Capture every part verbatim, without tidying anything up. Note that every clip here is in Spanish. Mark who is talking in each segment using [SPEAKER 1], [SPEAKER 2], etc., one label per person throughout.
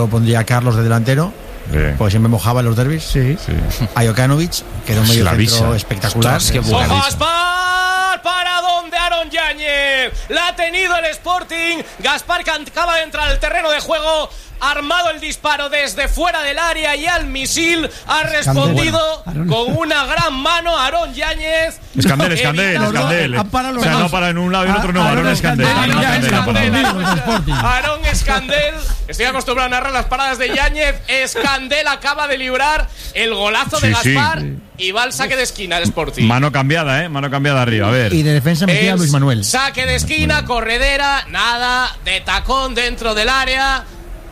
[SPEAKER 1] Lo pondría a Carlos de delantero, sí. Porque siempre mojaba en los derbis.
[SPEAKER 2] Sí.
[SPEAKER 1] sí. A Jokanovic, que era un medio centro espectacular.
[SPEAKER 3] ¡Ojo, Gaspar! ¿Para dónde Aaron Yáñez? La ha tenido el Sporting. Gaspar, que acaba de entrar al terreno de juego, armado el disparo desde fuera del área y al misil ha respondido bueno. con una gran mano Aaron Yáñez.
[SPEAKER 4] Escandel, Escandel, Escandel. O sea, no para en un lado y en otro no. Aaron Escandel.
[SPEAKER 3] Aaron Escandel. Estoy acostumbrado a narrar las paradas de Yáñez. Escandel acaba de librar el golazo de sí, Gaspar sí. y va al saque de esquina el Sporting.
[SPEAKER 4] Mano cambiada, ¿eh? Mano cambiada arriba, a ver.
[SPEAKER 1] Y de defensa metía a Luis Manuel.
[SPEAKER 3] Saque de esquina, corredera, nada, de tacón dentro del área.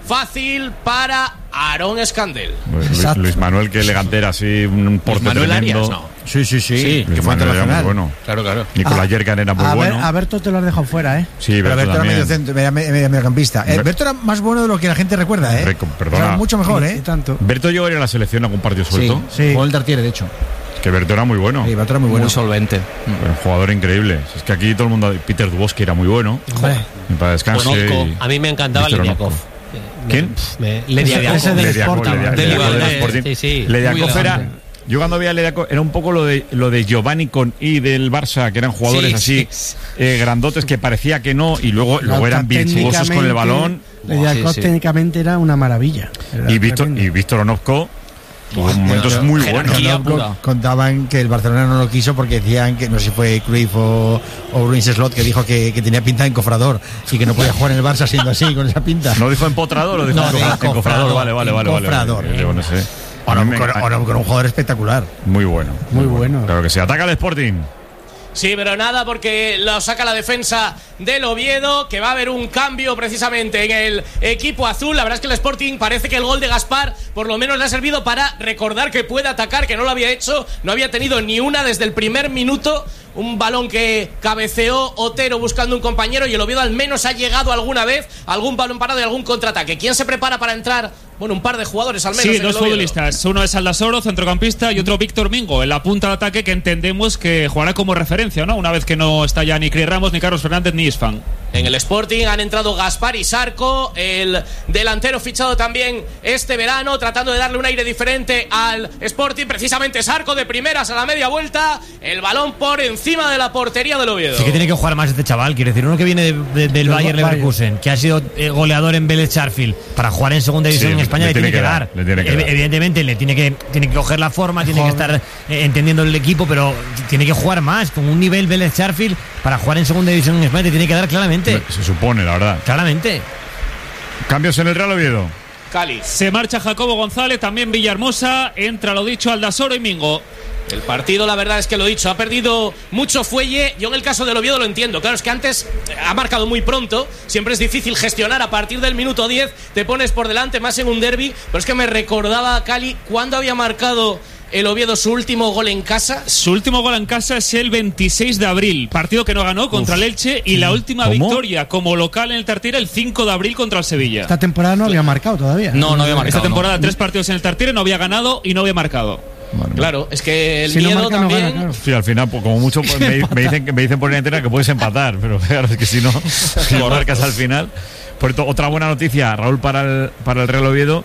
[SPEAKER 3] Fácil para Aaron Escandel.
[SPEAKER 4] Luis, Luis Manuel, que elegante era así, un porte
[SPEAKER 3] Manuel
[SPEAKER 4] tremendo.
[SPEAKER 3] Arias, no.
[SPEAKER 1] Sí, sí, sí.
[SPEAKER 3] sí
[SPEAKER 1] que fue
[SPEAKER 4] Manuel era muy bueno.
[SPEAKER 3] Claro, claro.
[SPEAKER 4] Nicolás Yerkan era muy
[SPEAKER 2] a
[SPEAKER 4] bueno.
[SPEAKER 2] Ver, a Berto te lo has dejado fuera, ¿eh?
[SPEAKER 4] Sí,
[SPEAKER 1] pero Berto era medio centro, medio, medio, mediocampista. Eh, Berto era más bueno de lo que la gente recuerda, ¿eh?
[SPEAKER 4] Re, perdona.
[SPEAKER 1] Era mucho mejor, ¿eh?
[SPEAKER 2] Y tanto.
[SPEAKER 4] Berto llegó a ir a la selección a algún partido suelto.
[SPEAKER 1] Sí, sí. Jugó el Tartiere, de hecho.
[SPEAKER 4] Que Berto era muy bueno.
[SPEAKER 1] Sí, Berto era muy bueno.
[SPEAKER 3] Muy solvente.
[SPEAKER 4] Un jugador increíble. Es que aquí todo el mundo. Peter Duboski era muy bueno.
[SPEAKER 2] Hombre.
[SPEAKER 4] Para descanse.
[SPEAKER 5] Conozco.
[SPEAKER 4] Y...
[SPEAKER 5] A mí me encantaba Lediakov.
[SPEAKER 4] ¿Quién?
[SPEAKER 5] Lediakov.
[SPEAKER 2] Ese del Sporting.
[SPEAKER 5] Sí, sí.
[SPEAKER 4] Lediakov era. Yo cuando veía a Lediakov era un poco lo de lo de Giovanni con I del Barça, que eran jugadores sí, así sí. Eh, grandotes que parecía que no y luego, luego eran virtuosos con el balón.
[SPEAKER 2] Lediakov sí, sí. técnicamente era una maravilla. Era
[SPEAKER 4] y Víctor y Víctor Onovko tuvo momentos yo, muy buenos.
[SPEAKER 1] Contaban que el Barcelona no lo quiso porque decían que no sé si fue Cruyff o, o Ruiz Slot que dijo que, que tenía pinta de encofrador y que no podía jugar en el Barça siendo así, con esa pinta.
[SPEAKER 4] ¿No dijo empotrador o dijo
[SPEAKER 1] no,
[SPEAKER 4] encofrador? Encofrador, vale, vale, vale.
[SPEAKER 1] Encofrador.
[SPEAKER 4] Vale, vale. No sé.
[SPEAKER 1] O no, con, o no, con un jugador espectacular.
[SPEAKER 4] Muy bueno.
[SPEAKER 2] Muy, muy bueno. bueno.
[SPEAKER 4] Claro que sí. Ataca el Sporting.
[SPEAKER 3] Sí, pero nada, porque lo saca la defensa del Oviedo, que va a haber un cambio precisamente en el equipo azul. La verdad es que el Sporting parece que el gol de Gaspar por lo menos le ha servido para recordar que puede atacar, que no lo había hecho, no había tenido ni una desde el primer minuto. Un balón que cabeceó Otero buscando un compañero y el Oviedo al menos ha llegado alguna vez algún balón parado y algún contraataque. ¿Quién se prepara para entrar? Bueno, un par de jugadores al menos.
[SPEAKER 6] Sí, dos futbolistas. Uno es Aldasoro, centrocampista, y otro Víctor Mingo, en la punta de ataque, que entendemos que jugará como referencia, ¿no? Una vez que no está ya ni Cris Ramos, ni Carlos Fernández, ni Isfan.
[SPEAKER 3] En el Sporting han entrado Gaspar y Sarco, el delantero fichado también este verano, tratando de darle un aire diferente al Sporting. Precisamente Sarco de primeras a la media vuelta, el balón por encima de la portería del Oviedo.
[SPEAKER 7] Sí que tiene que jugar más este chaval, quiere decir, uno que viene de, de, del Bayer Leverkusen, que ha sido eh, goleador en Vélez Sarsfield, para jugar en segunda división sí, en España le, le tiene, tiene que, que dar. Le tiene que dar. Evidentemente le tiene que, tiene que coger la forma, tiene Joder. que estar eh, entendiendo el equipo, pero tiene que jugar más, con un nivel Vélez Sarsfield para jugar en segunda división en España te tiene que dar claramente.
[SPEAKER 4] Se supone, la verdad.
[SPEAKER 7] Claramente.
[SPEAKER 4] Cambios en el Real Oviedo.
[SPEAKER 3] Cali.
[SPEAKER 6] Se marcha Jacobo González, también Villahermosa, entra lo dicho Aldasoro y Mingo.
[SPEAKER 3] El partido, la verdad es que lo dicho, ha perdido mucho fuelle. Yo en el caso del Oviedo lo entiendo. Claro, es que antes ha marcado muy pronto. Siempre es difícil gestionar a partir del minuto diez. Te pones por delante más en un derbi. Pero es que me recordaba a Cali cuando había marcado el Oviedo su último gol en casa.
[SPEAKER 6] Su último gol en casa es el veintiséis de abril, partido que no ganó contra Uf. el Elche, y la última ¿Cómo? victoria como local en el Tartiere el cinco de abril contra el Sevilla.
[SPEAKER 2] Esta temporada no había marcado todavía.
[SPEAKER 6] No, no había marcado. Esta temporada no. tres partidos en el Tartiere, no había ganado y no había marcado.
[SPEAKER 3] Bueno, claro, es que el
[SPEAKER 2] si
[SPEAKER 3] miedo
[SPEAKER 2] no marca,
[SPEAKER 3] también.
[SPEAKER 2] No gana, claro.
[SPEAKER 4] Sí, al final, pues, como mucho, pues, me, me, dicen, me dicen por la entera que puedes empatar, pero claro, es que si no, si lo marcas al final. Por esto, otra buena noticia, Raúl, para el, para el Real Oviedo,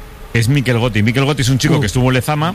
[SPEAKER 4] es Mikel Gotti. Mikel Gotti es un chico uh. que estuvo en Lezama,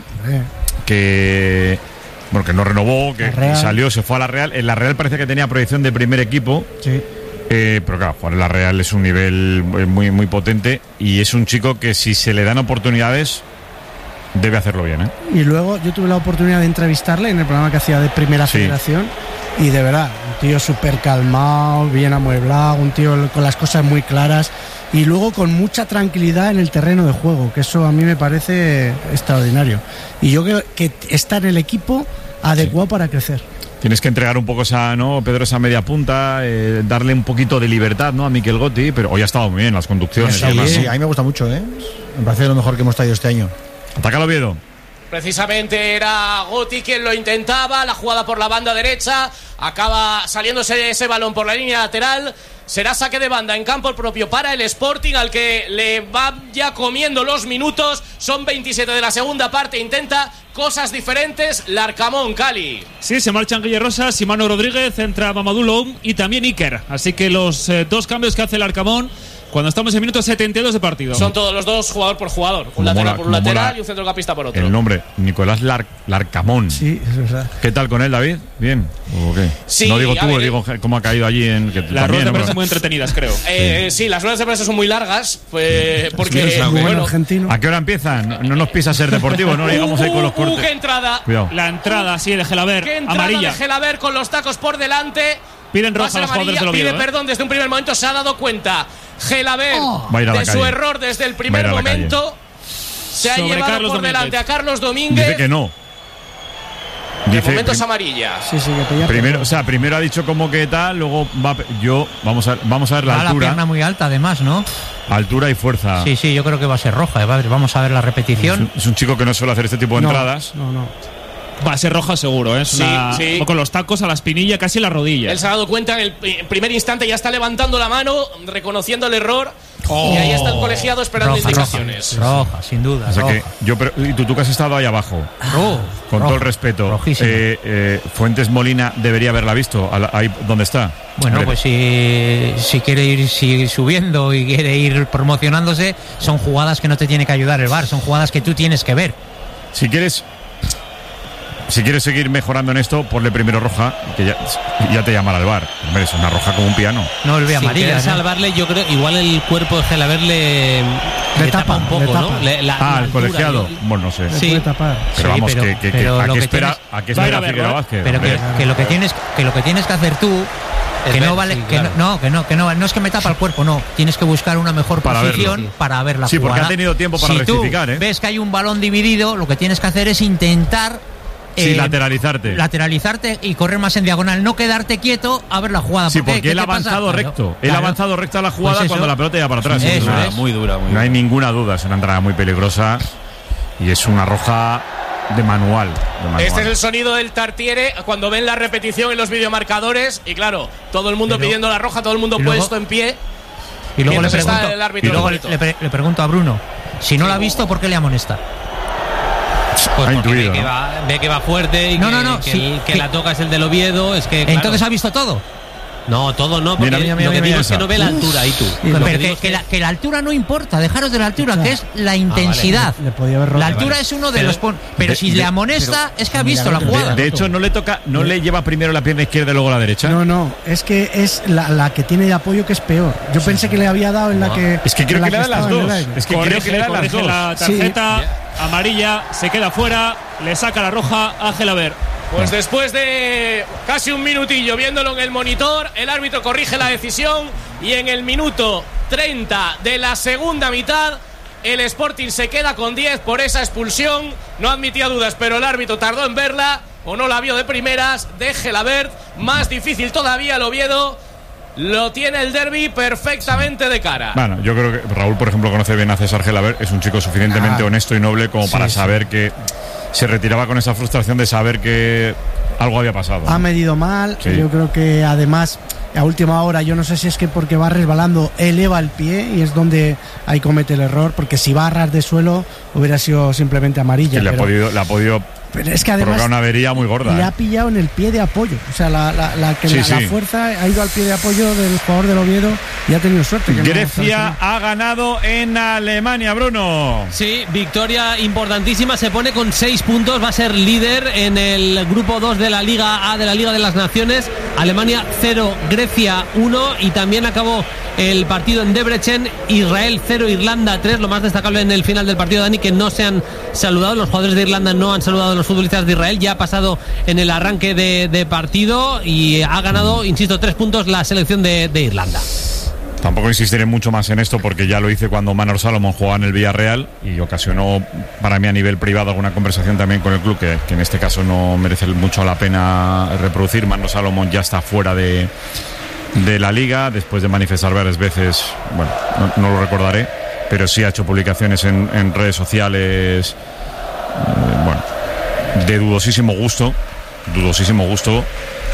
[SPEAKER 4] que. Bueno, que no renovó, que salió, se fue a la Real. En la Real parece que tenía proyección de primer equipo.
[SPEAKER 2] Sí.
[SPEAKER 4] Eh, pero claro, jugar en la Real es un nivel muy, muy potente. Y es un chico que, si se le dan oportunidades, debe hacerlo bien, ¿eh?
[SPEAKER 2] Y luego yo tuve la oportunidad de entrevistarle en el programa que hacía de Primera sí. Federación. Y de verdad, un tío súper calmado, bien amueblado, un tío con las cosas muy claras. Y luego con mucha tranquilidad en el terreno de juego, que eso a mí me parece extraordinario. Y yo creo que está en el equipo adecuado sí. para crecer.
[SPEAKER 4] Tienes que entregar un poco esa, ¿no, Pedro, esa media punta, eh, darle un poquito de libertad, ¿no?, a Mikel Gotti, pero hoy ha estado muy bien las conducciones.
[SPEAKER 1] Sí,
[SPEAKER 4] además,
[SPEAKER 1] sí,
[SPEAKER 4] ¿no?
[SPEAKER 1] A mí me gusta mucho, ¿eh? Me parece lo mejor que hemos traído este año.
[SPEAKER 4] Ataca el Oviedo.
[SPEAKER 3] Precisamente era Gotti quien lo intentaba, la jugada por la banda derecha, acaba saliéndose ese balón por la línea lateral. Será saque de banda en campo propio para el Sporting, al que le va ya comiendo los minutos. Son veintisiete de la segunda parte, intenta cosas diferentes Larcamón, Cali.
[SPEAKER 6] Sí, se marchan Guille Rosas y Manu Rodríguez, entra Mamadou Loum y también Iker. Así que los eh, dos cambios que hace el Larcamón Cuando estamos en minuto setenta y dos de partido.
[SPEAKER 3] Son todos los dos jugador por jugador. Un lateral
[SPEAKER 4] mola,
[SPEAKER 3] por un lateral
[SPEAKER 4] mola
[SPEAKER 3] y un centrocampista por otro.
[SPEAKER 4] El nombre, Nicolás Lar Larcamón.
[SPEAKER 2] Sí, es verdad.
[SPEAKER 4] ¿Qué tal con él, David? ¿Bien? ¿O qué?
[SPEAKER 3] Sí,
[SPEAKER 4] no digo
[SPEAKER 3] a
[SPEAKER 4] tú,
[SPEAKER 3] ver,
[SPEAKER 4] digo cómo ha caído allí en... Que
[SPEAKER 6] Las
[SPEAKER 4] también,
[SPEAKER 6] ruedas de
[SPEAKER 4] ¿no?
[SPEAKER 6] prensa son muy entretenidas, creo.
[SPEAKER 3] Eh, sí. sí, las ruedas de prensa son muy largas, pues, porque
[SPEAKER 2] Sí, bueno,
[SPEAKER 3] bueno,
[SPEAKER 2] argentino.
[SPEAKER 4] ¿A qué hora empiezan? No, no nos pisa ser deportivo, no llegamos ahí con los
[SPEAKER 3] uh,
[SPEAKER 4] cortes.
[SPEAKER 3] qué entrada.
[SPEAKER 4] Cuidado.
[SPEAKER 6] La entrada, sí, de Gelaber,
[SPEAKER 3] Qué entrada
[SPEAKER 6] amarilla.
[SPEAKER 3] de Gelaber con los tacos por delante.
[SPEAKER 6] Piden roja
[SPEAKER 3] Pasa
[SPEAKER 6] a los
[SPEAKER 3] amarilla,
[SPEAKER 6] jugadores del Oviedo.
[SPEAKER 3] pide
[SPEAKER 6] ¿eh?
[SPEAKER 3] perdón desde un primer momento, se ha dado cuenta Gelaber
[SPEAKER 4] Va a ir a la
[SPEAKER 3] de su
[SPEAKER 4] calle.
[SPEAKER 3] error desde el
[SPEAKER 4] Va a
[SPEAKER 3] primer
[SPEAKER 4] ir a la
[SPEAKER 3] momento. Se ha
[SPEAKER 6] Sobre
[SPEAKER 3] llevado
[SPEAKER 6] Carlos
[SPEAKER 3] por
[SPEAKER 6] Domínguez.
[SPEAKER 3] delante a Carlos Domínguez.
[SPEAKER 4] Dice que no.
[SPEAKER 3] De
[SPEAKER 4] Dice,
[SPEAKER 3] momento es
[SPEAKER 4] prim-
[SPEAKER 3] amarilla.
[SPEAKER 2] Sí, sí, que pilla.
[SPEAKER 4] primero, o sea, primero ha dicho como que tal, luego va a pe- yo vamos a vamos a ver la
[SPEAKER 7] Va la
[SPEAKER 4] altura,
[SPEAKER 7] pierna muy alta, además, ¿no?
[SPEAKER 4] altura y fuerza.
[SPEAKER 7] Sí, sí, yo creo que va a ser roja. Va a ver, vamos a ver la
[SPEAKER 4] Es
[SPEAKER 7] repetición.
[SPEAKER 4] un, es un chico que no suele hacer este tipo de
[SPEAKER 2] No,
[SPEAKER 4] entradas.
[SPEAKER 2] No, no.
[SPEAKER 6] Va a ser roja seguro, ¿eh? Es
[SPEAKER 3] Sí,
[SPEAKER 6] una-
[SPEAKER 3] sí.
[SPEAKER 6] Con los tacos a la espinilla, casi la rodilla.
[SPEAKER 3] Él se ha dado cuenta en el pri- primer instante, ya está levantando la mano, reconociendo el error. Y ahí está el colegiado esperando
[SPEAKER 7] Roja,
[SPEAKER 3] indicaciones.
[SPEAKER 7] roja, roja, sin duda.
[SPEAKER 4] O sea
[SPEAKER 7] roja.
[SPEAKER 4] que yo pero- y tú, tú que has estado ahí abajo,
[SPEAKER 7] Roja,
[SPEAKER 4] con
[SPEAKER 7] roja,
[SPEAKER 4] todo el respeto,
[SPEAKER 7] rojísima.
[SPEAKER 4] eh, eh, Fuentes Molina debería haberla visto a la- ahí donde está.
[SPEAKER 7] Bueno,
[SPEAKER 4] Hombre,
[SPEAKER 7] pues si, si quiere ir si subiendo y quiere ir promocionándose, son jugadas que no te tiene que ayudar el V A R, son jugadas que tú tienes que ver.
[SPEAKER 4] si quieres si quieres seguir mejorando en esto, ponle primero roja, que ya, ya te llamará el V A R. Hombre, es una roja como un piano.
[SPEAKER 7] No el ve
[SPEAKER 5] Sin
[SPEAKER 7] amarilla.
[SPEAKER 5] querer
[SPEAKER 7] ¿no?
[SPEAKER 5] salvarle, yo creo, igual el cuerpo de Gelaber le, le tapa,
[SPEAKER 2] tapa,
[SPEAKER 5] un poco,
[SPEAKER 2] le tapa.
[SPEAKER 5] ¿no? Le- la-
[SPEAKER 4] Ah,
[SPEAKER 5] la
[SPEAKER 4] el
[SPEAKER 5] altura,
[SPEAKER 4] colegiado.
[SPEAKER 5] yo-
[SPEAKER 4] Bueno, no sé.
[SPEAKER 2] Le
[SPEAKER 5] Sí.
[SPEAKER 2] puede tapar.
[SPEAKER 4] Pero
[SPEAKER 7] Sí,
[SPEAKER 4] vamos,
[SPEAKER 7] pero-
[SPEAKER 4] que, que, que-
[SPEAKER 7] pero
[SPEAKER 4] ¿a
[SPEAKER 7] lo
[SPEAKER 4] qué
[SPEAKER 7] que
[SPEAKER 4] espera,
[SPEAKER 7] tienes-
[SPEAKER 4] ¿a qué
[SPEAKER 6] Va a ir
[SPEAKER 4] espera
[SPEAKER 6] a verlo,
[SPEAKER 4] Figueroa
[SPEAKER 6] ¿eh?
[SPEAKER 4] Vázquez?
[SPEAKER 7] Pero que,
[SPEAKER 4] Hombre.
[SPEAKER 7] que lo que tienes que lo que tienes que hacer tú
[SPEAKER 5] Es
[SPEAKER 7] que
[SPEAKER 5] ver,
[SPEAKER 7] no vale
[SPEAKER 5] sí,
[SPEAKER 7] que
[SPEAKER 5] claro.
[SPEAKER 7] no, no, que no, que no, no es que me tapa el cuerpo, no, tienes que buscar una mejor
[SPEAKER 4] Para
[SPEAKER 7] posición
[SPEAKER 4] verlo.
[SPEAKER 7] para ver la
[SPEAKER 4] Sí, porque
[SPEAKER 7] jugada.
[SPEAKER 4] ha tenido tiempo para
[SPEAKER 7] si
[SPEAKER 4] rectificar,
[SPEAKER 7] tú
[SPEAKER 4] ¿eh?
[SPEAKER 7] ves que hay un balón dividido, lo que tienes que hacer es intentar
[SPEAKER 4] Sí,
[SPEAKER 7] eh,
[SPEAKER 4] lateralizarte.
[SPEAKER 7] lateralizarte y correr más en diagonal, no quedarte quieto a ver la jugada.
[SPEAKER 4] Sí,
[SPEAKER 7] ¿Por qué?
[SPEAKER 4] porque
[SPEAKER 7] ¿Qué
[SPEAKER 4] él ha
[SPEAKER 7] te pasa?
[SPEAKER 4] avanzado
[SPEAKER 7] Claro,
[SPEAKER 4] recto. Él ha
[SPEAKER 7] claro.
[SPEAKER 4] avanzado recto a la jugada
[SPEAKER 7] Pues eso.
[SPEAKER 4] cuando la pelota iba para atrás.
[SPEAKER 7] Eso
[SPEAKER 4] no,
[SPEAKER 7] es.
[SPEAKER 8] Muy dura, muy
[SPEAKER 4] no hay
[SPEAKER 8] dura.
[SPEAKER 4] ninguna duda, es una entrada muy peligrosa y es una roja de manual. de manual.
[SPEAKER 3] Este es el sonido del Tartiere cuando ven la repetición en los videomarcadores. Y claro, todo el mundo
[SPEAKER 7] Pero-
[SPEAKER 3] pidiendo la roja, todo el mundo
[SPEAKER 7] y luego-
[SPEAKER 3] puesto en pie.
[SPEAKER 7] Y luego, le
[SPEAKER 3] Mientras está
[SPEAKER 7] pregunto,
[SPEAKER 3] el árbitro
[SPEAKER 7] y luego
[SPEAKER 3] bonito.
[SPEAKER 7] le, pre- le pregunto a Bruno, si no lo ha visto, ¿por qué le amonesta?
[SPEAKER 5] Pues
[SPEAKER 4] Ha
[SPEAKER 5] porque
[SPEAKER 4] intuido,
[SPEAKER 5] ve, que
[SPEAKER 4] ¿no?
[SPEAKER 5] va, ve que va fuerte y
[SPEAKER 7] No,
[SPEAKER 5] que,
[SPEAKER 7] no, no,
[SPEAKER 5] que
[SPEAKER 7] sí,
[SPEAKER 5] el que
[SPEAKER 7] que-
[SPEAKER 5] la toca es el del Oviedo. Es que, claro.
[SPEAKER 7] Entonces ha visto todo.
[SPEAKER 5] No, todo no, porque
[SPEAKER 4] Mira, mira, mira,
[SPEAKER 5] lo que
[SPEAKER 4] mira
[SPEAKER 5] digo es
[SPEAKER 4] esa.
[SPEAKER 5] que no ve la altura, y tú.
[SPEAKER 7] Pero
[SPEAKER 5] Lo que
[SPEAKER 7] que,
[SPEAKER 5] digo es
[SPEAKER 7] que
[SPEAKER 5] que-
[SPEAKER 7] la, que la altura no importa, dejaros de la altura,
[SPEAKER 2] Escucha.
[SPEAKER 7] que es la intensidad.
[SPEAKER 2] Le podía haber roto.
[SPEAKER 7] La altura
[SPEAKER 5] Vale.
[SPEAKER 7] es uno de
[SPEAKER 5] Pero-
[SPEAKER 7] los pon- Pero
[SPEAKER 4] de-
[SPEAKER 7] si
[SPEAKER 4] de-
[SPEAKER 7] le amonesta, es que ha
[SPEAKER 2] Mira,
[SPEAKER 7] visto la
[SPEAKER 2] de-
[SPEAKER 7] jugada.
[SPEAKER 4] De hecho, no le toca, no le lleva primero la pierna izquierda y luego la derecha.
[SPEAKER 2] No, no, es que es la, la que tiene de apoyo que es peor. Yo pensé que le había dado en la que.
[SPEAKER 4] Es que creo
[SPEAKER 2] en la
[SPEAKER 4] que le dan las
[SPEAKER 2] estaba en el
[SPEAKER 4] dos.
[SPEAKER 2] aire.
[SPEAKER 4] Es que creo que le dan las
[SPEAKER 6] corrige
[SPEAKER 4] dos.
[SPEAKER 6] la tarjeta amarilla, se queda fuera, le saca la roja a Gelaber.
[SPEAKER 3] Pues después de casi un minutillo viéndolo en el monitor, el árbitro corrige la decisión y en el minuto treinta de la segunda mitad el Sporting se queda con diez por esa expulsión. No admitía dudas, pero el árbitro tardó en verla o no la vio de primeras. De Gelabert, más difícil todavía el Oviedo. Lo tiene el derbi perfectamente de cara.
[SPEAKER 4] Bueno, yo creo que Raúl, por ejemplo, conoce bien a César Gelabert. Es un chico suficientemente
[SPEAKER 2] Ah.
[SPEAKER 4] honesto y noble como para
[SPEAKER 2] Sí,
[SPEAKER 4] saber que se retiraba con esa frustración de saber que algo había pasado.
[SPEAKER 2] Ha medido mal.
[SPEAKER 4] Sí.
[SPEAKER 2] Yo creo que además, a última hora, yo no sé si es que porque va resbalando, eleva el pie y es donde ahí comete el error. Porque si va a ras de suelo, hubiera sido simplemente amarilla.
[SPEAKER 4] Que le, ha
[SPEAKER 2] pero,
[SPEAKER 4] podido, le ha podido
[SPEAKER 2] pero es que
[SPEAKER 4] provocar
[SPEAKER 2] además
[SPEAKER 4] una avería muy gorda.
[SPEAKER 2] le
[SPEAKER 4] ¿eh?
[SPEAKER 2] ha pillado en el pie de apoyo. O sea, la, la, la, que
[SPEAKER 4] Sí,
[SPEAKER 2] la, la
[SPEAKER 4] sí.
[SPEAKER 2] fuerza ha ido al pie de apoyo del jugador del Oviedo y ha tenido suerte. que no
[SPEAKER 4] Grecia ha ganado en Alemania, Bruno.
[SPEAKER 5] Sí, victoria importantísima. Se pone con seis puntos. Va a ser líder en el grupo dos de la Liga A de la Liga de las Naciones. Alemania cero, Grecia uno. Y también acabó el partido en Debrecen. Israel cero, Irlanda tres. Lo más destacable en el final del partido, Dani, que no se han saludado. Los jugadores de Irlanda no han saludado a los futbolistas de Israel. Ya ha pasado en el arranque de, de partido y ha ganado, insisto, tres puntos la selección de, de Irlanda.
[SPEAKER 4] Tampoco insistiré mucho más en esto porque ya lo hice cuando Manor Salomón jugaba en el Villarreal y ocasionó para mí a nivel privado alguna conversación también con el club que, que en este caso no merece mucho la pena reproducir. Manor Salomón ya está fuera de, de la liga después de manifestar varias veces, bueno, no, no lo recordaré, pero sí ha hecho publicaciones en, en redes sociales, eh, bueno, de dudosísimo gusto, dudosísimo gusto,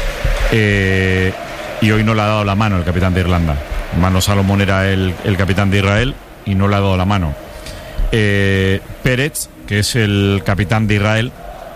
[SPEAKER 4] eh, y hoy no le ha dado la mano el capitán de Irlanda. Mano Salomón era el, el capitán de Israel y no le ha dado la mano. Eh, Pérez, que es el capitán de Israel,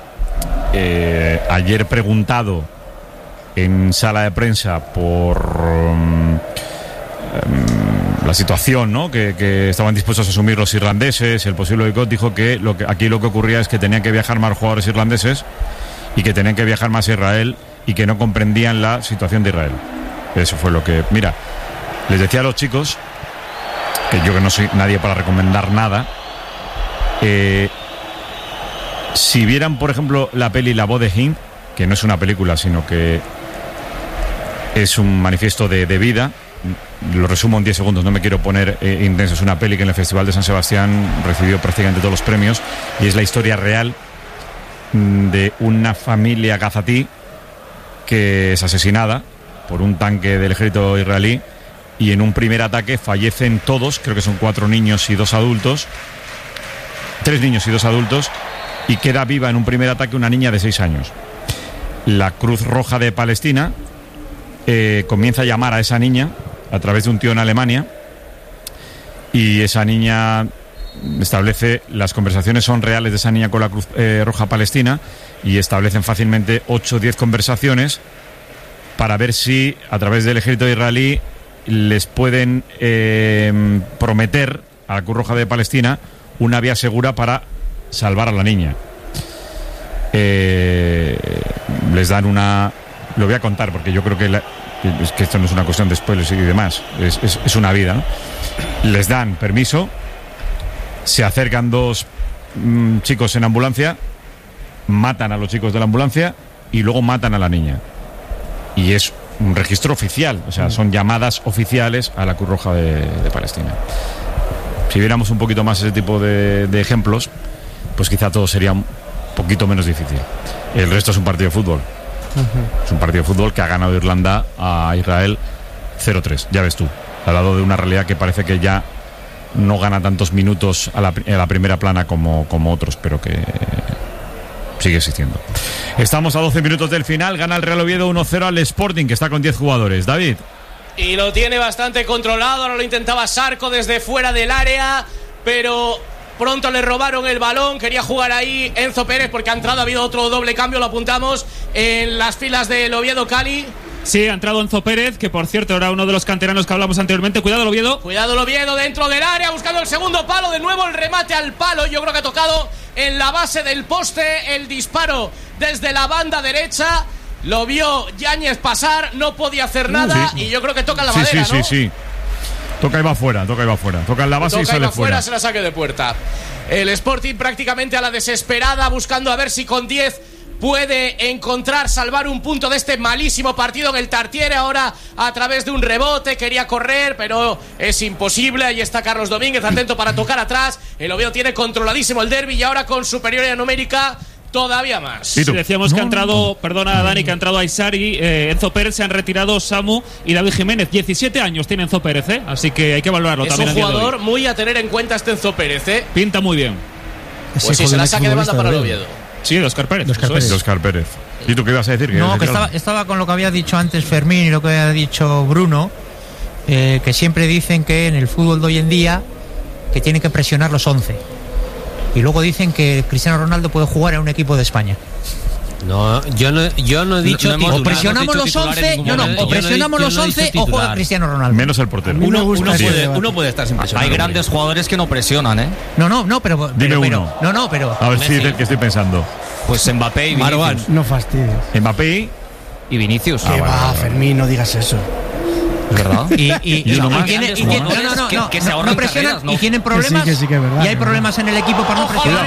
[SPEAKER 4] eh, ayer preguntado en sala de prensa por um, um, la situación, ¿no? que, que estaban dispuestos a asumir los irlandeses, el posible boicot, dijo que, lo que aquí lo que ocurría es que tenían que viajar más jugadores irlandeses y que tenían que viajar más a Israel y que no comprendían la situación de Israel. Eso fue lo que... Mira, les decía a los chicos, que yo que no soy nadie para recomendar nada, eh, si vieran, por ejemplo, la peli La voz de Hind, que no es una película, sino que es un manifiesto de, de vida, lo resumo en diez segundos, no me quiero poner eh, intenso, es una peli que en el Festival de San Sebastián recibió prácticamente todos los premios y es la historia real de una familia gazatí que es asesinada por un tanque del ejército israelí y en un primer ataque fallecen todos, creo que son cuatro niños y dos adultos, tres niños y dos adultos, y queda viva en un primer ataque una niña de seis años. La Cruz Roja de Palestina eh, comienza a llamar a esa niña a través de un tío en Alemania y esa niña establece, las conversaciones son reales de esa niña con la Cruz eh, Roja Palestina y establecen fácilmente ocho o diez conversaciones para ver si a través del ejército israelí les pueden eh, prometer a la Cruz Roja de Palestina una vía segura para salvar a la niña. Eh, les dan una... Lo voy a contar porque yo creo que, la, es que esto no es una cuestión de spoilers y demás, es, es, es una vida, ¿no? Les dan permiso, se acercan dos mmm, chicos en ambulancia, matan a los chicos de la ambulancia y luego matan a la niña. Y es un registro oficial, o sea, son llamadas oficiales a la Cruz Roja de, de Palestina. Si viéramos un poquito más ese tipo de, de ejemplos, pues quizá todo sería un poquito menos difícil. El resto es un partido de fútbol. Uh-huh. Es un partido de fútbol que ha ganado Irlanda a Israel cero tres, ya ves tú, al lado de una realidad que parece que ya no gana tantos minutos a la, a la primera plana como, como otros, pero que sigue existiendo. Estamos a doce minutos del final, gana el Real Oviedo uno cero al Sporting, que está con diez jugadores. David.
[SPEAKER 3] Y lo tiene bastante controlado, ahora lo intentaba Sarco desde fuera del área, pero pronto le robaron el balón, quería jugar ahí Enzo Pérez porque ha entrado, ha habido otro doble cambio, lo apuntamos en las filas del Oviedo. Cali.
[SPEAKER 6] Sí, ha entrado Enzo Pérez, que por cierto era uno de los canteranos que hablamos anteriormente. Cuidado el Oviedo.
[SPEAKER 3] Cuidado el Oviedo dentro del área, buscando el segundo palo, de nuevo el remate al palo, yo creo que ha tocado en la base del poste, el disparo desde la banda derecha. Lo vio Yáñez pasar, no podía hacer nada, sí, y yo creo que toca en la
[SPEAKER 4] sí,
[SPEAKER 3] madera,
[SPEAKER 4] sí,
[SPEAKER 3] ¿no?
[SPEAKER 4] Sí, sí, toca y va fuera, toca y va fuera. Toca en la base toca y sale y va fuera.
[SPEAKER 3] fuera. Se la saque de puerta. El Sporting prácticamente a la desesperada, buscando a ver si con diez puede encontrar, salvar un punto de este malísimo partido en el Tartiere. Ahora a través de un rebote, quería correr, pero es imposible. Ahí está Carlos Domínguez, atento para tocar atrás. El Oviedo tiene controladísimo el derbi y ahora con superioridad numérica todavía más.
[SPEAKER 6] Sí, decíamos no, que ha entrado, no. perdona Dani, que ha entrado Aysari, eh, Enzo Pérez, se han retirado Samu y David Jiménez. diecisiete años tiene Enzo Pérez, ¿eh? Así que hay que valorarlo
[SPEAKER 3] es
[SPEAKER 6] también.
[SPEAKER 3] Es un jugador muy a tener en cuenta este Enzo Pérez, ¿eh?
[SPEAKER 6] Pinta muy bien.
[SPEAKER 3] Pues sí, se la saque de banda para el Oviedo.
[SPEAKER 6] Sí, de Óscar Pérez.
[SPEAKER 4] De Óscar Pérez. Óscar Pérez. ¿Y tú qué ibas a decir?
[SPEAKER 8] No, que estaba, estaba con lo que había dicho antes Fermín y lo que había dicho Bruno, eh, que siempre dicen que en el fútbol de hoy en día que tienen que presionar los once. Y luego dicen que Cristiano Ronaldo puede jugar en un equipo de España.
[SPEAKER 5] No, yo no, yo no he dicho
[SPEAKER 8] no, no o presionamos los once, no, no, o presionamos los once o juega Cristiano Ronaldo.
[SPEAKER 4] Menos el portero.
[SPEAKER 9] Uno, uno, puede, uno puede estar sin presionar.
[SPEAKER 6] Hay grandes jugadores que no presionan, ¿eh?
[SPEAKER 8] No, no, no, pero
[SPEAKER 4] dime
[SPEAKER 8] pero,
[SPEAKER 4] uno.
[SPEAKER 8] Pero, no, no, pero
[SPEAKER 4] a ver si es el que estoy pensando.
[SPEAKER 6] Pues Mbappé y Vinicius.
[SPEAKER 2] No fastidies.
[SPEAKER 4] Mbappé
[SPEAKER 6] y Vinicius.
[SPEAKER 2] Que ah, va, vale, Fermín, no digas eso.
[SPEAKER 6] ¿Es verdad?
[SPEAKER 8] Y, y, y, no, y, tiene, y tiene, no, no, no, que, que se no presionan carreras, ¿no? Y tienen problemas.
[SPEAKER 2] Que sí, que sí, que es verdad,
[SPEAKER 8] y hay problemas en el equipo para no presionar.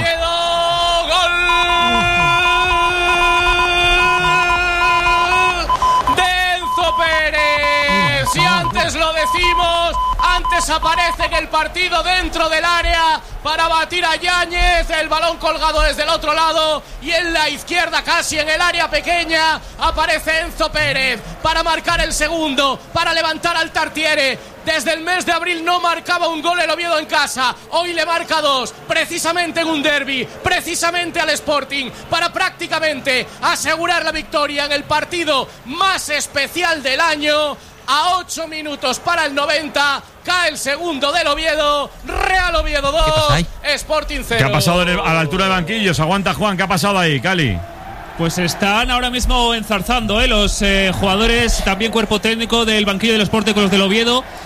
[SPEAKER 3] Si antes lo decimos, antes aparece en el partido dentro del área para batir a Yáñez, el balón colgado desde el otro lado y en la izquierda casi en el área pequeña aparece Enzo Pérez para marcar el segundo, para levantar al Tartiere. Desde el mes de abril no marcaba un gol el Oviedo en casa, hoy le marca dos, precisamente en un derbi, precisamente al Sporting, para prácticamente asegurar la victoria en el partido más especial del año. A ocho minutos para el noventa, cae el segundo del Oviedo, Real Oviedo dos, Sporting cero.
[SPEAKER 4] ¿Qué ha pasado el, a la altura de banquillos? Aguanta Juan, ¿qué ha pasado ahí, Cali?
[SPEAKER 6] Pues están ahora mismo enzarzando ¿eh? los eh, jugadores, también cuerpo técnico del banquillo del Sporting con los del Oviedo.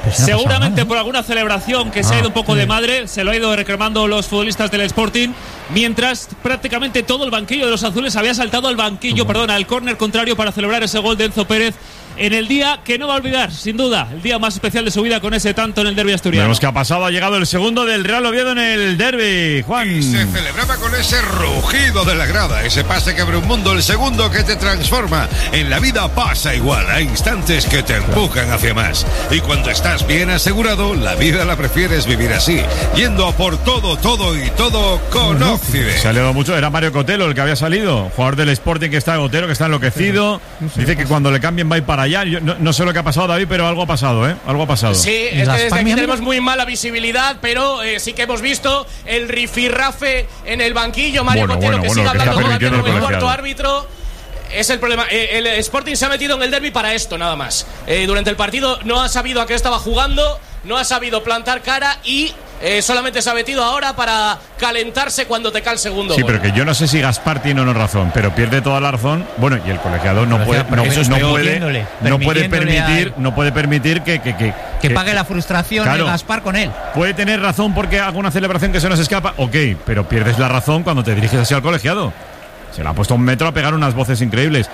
[SPEAKER 6] Seguramente por alguna celebración que se
[SPEAKER 7] Ah,
[SPEAKER 6] ha ido un poco
[SPEAKER 7] sí.
[SPEAKER 6] de madre, se lo ha ido reclamando los futbolistas del Sporting, mientras prácticamente todo el banquillo de los azules había saltado al banquillo, perdón, al córner contrario para celebrar ese gol de Enzo Pérez en el día que no va a olvidar, sin duda, el día más especial de su vida con ese tanto en el derbi asturiano.
[SPEAKER 4] Veremos qué ha pasado, ha llegado el segundo del Real Oviedo en el derbi, Juan.
[SPEAKER 10] Y se celebraba con ese rugido de la grada, ese pase que abre un mundo, el segundo que te transforma. En la vida pasa igual, hay instantes que te empujan hacia más. Y cuando estás bien asegurado, la vida la prefieres vivir así, yendo a por todo, todo y todo con Occident.
[SPEAKER 4] Se ha leído mucho, era Mario Cotelo el que había salido, jugador del Sporting que está Gotero, que está enloquecido. Dice que cuando le cambien va a ir para allá. Yo no, no sé lo que ha pasado, David, pero algo ha pasado, ¿eh? Algo ha pasado.
[SPEAKER 3] Sí, es que desde aquí tenemos muy mala visibilidad, pero eh, sí que hemos visto el rifirrafe en el banquillo. Mario
[SPEAKER 4] Bueno,
[SPEAKER 3] Cotelo
[SPEAKER 4] bueno,
[SPEAKER 3] que
[SPEAKER 4] bueno,
[SPEAKER 3] sigue
[SPEAKER 4] lo que
[SPEAKER 3] hablando
[SPEAKER 4] está
[SPEAKER 3] con
[SPEAKER 4] permitiendo
[SPEAKER 3] el
[SPEAKER 4] el
[SPEAKER 3] cuarto
[SPEAKER 4] colegiado.
[SPEAKER 3] árbitro. Es el problema. Eh, el Sporting se ha metido en el derbi para esto, nada más. Eh, durante el partido no ha sabido a qué estaba jugando, no ha sabido plantar cara y eh, solamente se ha metido ahora para calentarse cuando te cae el segundo
[SPEAKER 4] Sí,
[SPEAKER 3] gol.
[SPEAKER 4] pero que yo no sé si Gaspar tiene o no razón, pero pierde toda la razón. Bueno, y el colegiado no puede, no,
[SPEAKER 8] eso es
[SPEAKER 4] no
[SPEAKER 8] peor.
[SPEAKER 4] puede,
[SPEAKER 8] Permitiéndole,
[SPEAKER 4] no puede
[SPEAKER 8] permitiéndole
[SPEAKER 4] permitir,
[SPEAKER 8] a-
[SPEAKER 4] no puede permitir que que, que,
[SPEAKER 8] Que pague la frustración
[SPEAKER 4] Claro.
[SPEAKER 8] de Gaspar con él.
[SPEAKER 4] Puede tener razón porque haga una celebración que se nos escapa, ok, pero pierdes la razón cuando te diriges así al colegiado. Se le ha puesto un metro a pegar unas voces increíbles.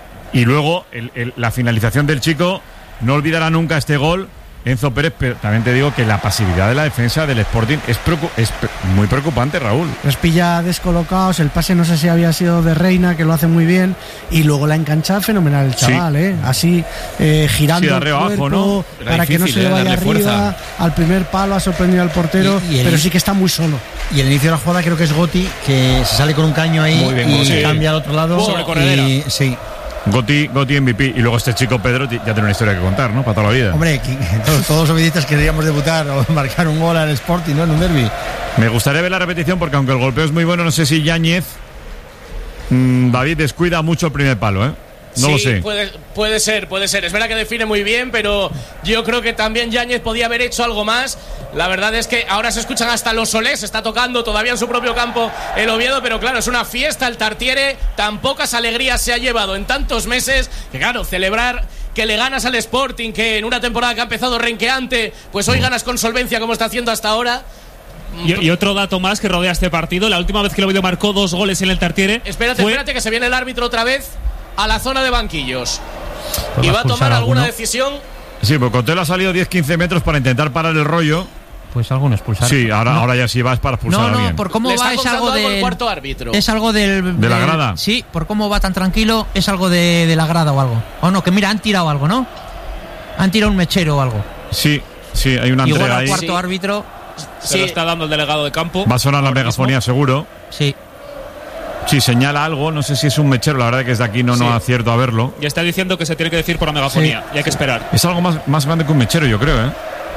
[SPEAKER 4] Y luego el- el- la finalización del chico, no olvidará nunca este gol, Enzo Pérez, pero también te digo que la pasividad de la defensa del Sporting es, preocu- es pre- muy preocupante, Raúl.
[SPEAKER 2] Los pilla descolocados, el pase no sé si había sido de Reina, que lo hace muy bien, y luego la enganchada fenomenal el chaval,
[SPEAKER 4] Sí.
[SPEAKER 2] ¿eh? Así, eh, girando
[SPEAKER 4] Sí, de
[SPEAKER 2] el
[SPEAKER 4] arriba abajo,
[SPEAKER 2] cuerpo,
[SPEAKER 4] ¿no?
[SPEAKER 9] Era
[SPEAKER 2] para que no
[SPEAKER 9] difícil,
[SPEAKER 2] se le
[SPEAKER 9] ¿eh?
[SPEAKER 2] vaya
[SPEAKER 9] Darle
[SPEAKER 2] arriba,
[SPEAKER 9] fuerza.
[SPEAKER 2] al primer palo ha sorprendido al portero,
[SPEAKER 1] Y- y el-
[SPEAKER 2] pero sí que está muy solo.
[SPEAKER 1] Y el inicio de la jugada creo que es Gotti, que se sale con un caño ahí
[SPEAKER 9] Muy bien,
[SPEAKER 1] y
[SPEAKER 9] Gotti.
[SPEAKER 1] cambia al otro lado.
[SPEAKER 6] Sobre corredera.
[SPEAKER 1] y, sí.
[SPEAKER 4] Goti, Goti M V P y luego este chico Pedro ti- ya tiene una historia que contar, ¿no? Para toda la vida.
[SPEAKER 1] Hombre, que- todos, todos los obedientes queríamos debutar o marcar un gol al Sporting, ¿no? En un derbi.
[SPEAKER 4] Me gustaría ver la repetición porque aunque el golpeo es muy bueno, no sé si Yáñez mmm, David descuida mucho el primer palo, ¿eh? No
[SPEAKER 3] sí,
[SPEAKER 4] lo sé.
[SPEAKER 3] Puede, puede ser, puede ser. Es verdad que define muy bien, pero yo creo que también Yáñez podía haber hecho algo más. La verdad es que ahora se escuchan hasta los Solés, está tocando todavía en su propio campo el Oviedo, pero claro, es una fiesta el Tartiere, tan pocas alegrías se ha llevado en tantos meses, que claro, celebrar que le ganas al Sporting, que en una temporada que ha empezado renqueante, pues hoy ganas con solvencia como está haciendo hasta ahora.
[SPEAKER 6] Y, y otro dato más que rodea este partido, la última vez que el Oviedo marcó dos goles en el Tartiere.
[SPEAKER 3] Espérate,
[SPEAKER 6] fue-
[SPEAKER 3] espérate, que se viene el árbitro otra vez a la zona de banquillos.
[SPEAKER 8] Pues
[SPEAKER 3] Y
[SPEAKER 8] va
[SPEAKER 3] va
[SPEAKER 8] a
[SPEAKER 3] a tomar
[SPEAKER 8] expulsar a
[SPEAKER 3] alguna
[SPEAKER 8] alguno.
[SPEAKER 3] decisión.
[SPEAKER 4] Sí, porque Cotelo ha salido diez quince metros para intentar parar el rollo.
[SPEAKER 8] Pues alguno expulsar.
[SPEAKER 4] Sí, ahora,
[SPEAKER 8] No.
[SPEAKER 4] ahora ya sí vas para expulsar
[SPEAKER 8] No,
[SPEAKER 4] a
[SPEAKER 8] no,
[SPEAKER 4] alguien.
[SPEAKER 8] por cómo
[SPEAKER 3] Le
[SPEAKER 8] va
[SPEAKER 3] está
[SPEAKER 8] es
[SPEAKER 3] contando
[SPEAKER 8] algo
[SPEAKER 3] algo el
[SPEAKER 8] del
[SPEAKER 3] cuarto árbitro.
[SPEAKER 8] Es algo del
[SPEAKER 4] ¿De la
[SPEAKER 8] del-
[SPEAKER 4] grada?
[SPEAKER 8] Sí, por cómo va tan tranquilo, es algo de, de la grada o algo. O no, que mira, han tirado algo, ¿no? Han tirado un mechero o algo.
[SPEAKER 4] Sí, sí, hay una
[SPEAKER 8] Igual
[SPEAKER 4] entrega
[SPEAKER 8] al
[SPEAKER 4] ahí.
[SPEAKER 8] cuarto
[SPEAKER 3] Sí.
[SPEAKER 8] árbitro,
[SPEAKER 6] Se lo está dando el delegado de campo.
[SPEAKER 4] Va a sonar la
[SPEAKER 6] ahora
[SPEAKER 4] megafonía
[SPEAKER 6] mismo.
[SPEAKER 4] seguro.
[SPEAKER 8] sí.
[SPEAKER 4] Sí, señala algo, no sé si es un mechero, la verdad que desde aquí no, no
[SPEAKER 6] Sí.
[SPEAKER 4] acierto a verlo.
[SPEAKER 6] Y está diciendo que se tiene que decir por la megafonía. Y hay que esperar.
[SPEAKER 4] Es algo más, más grande que un mechero, yo creo, ¿eh?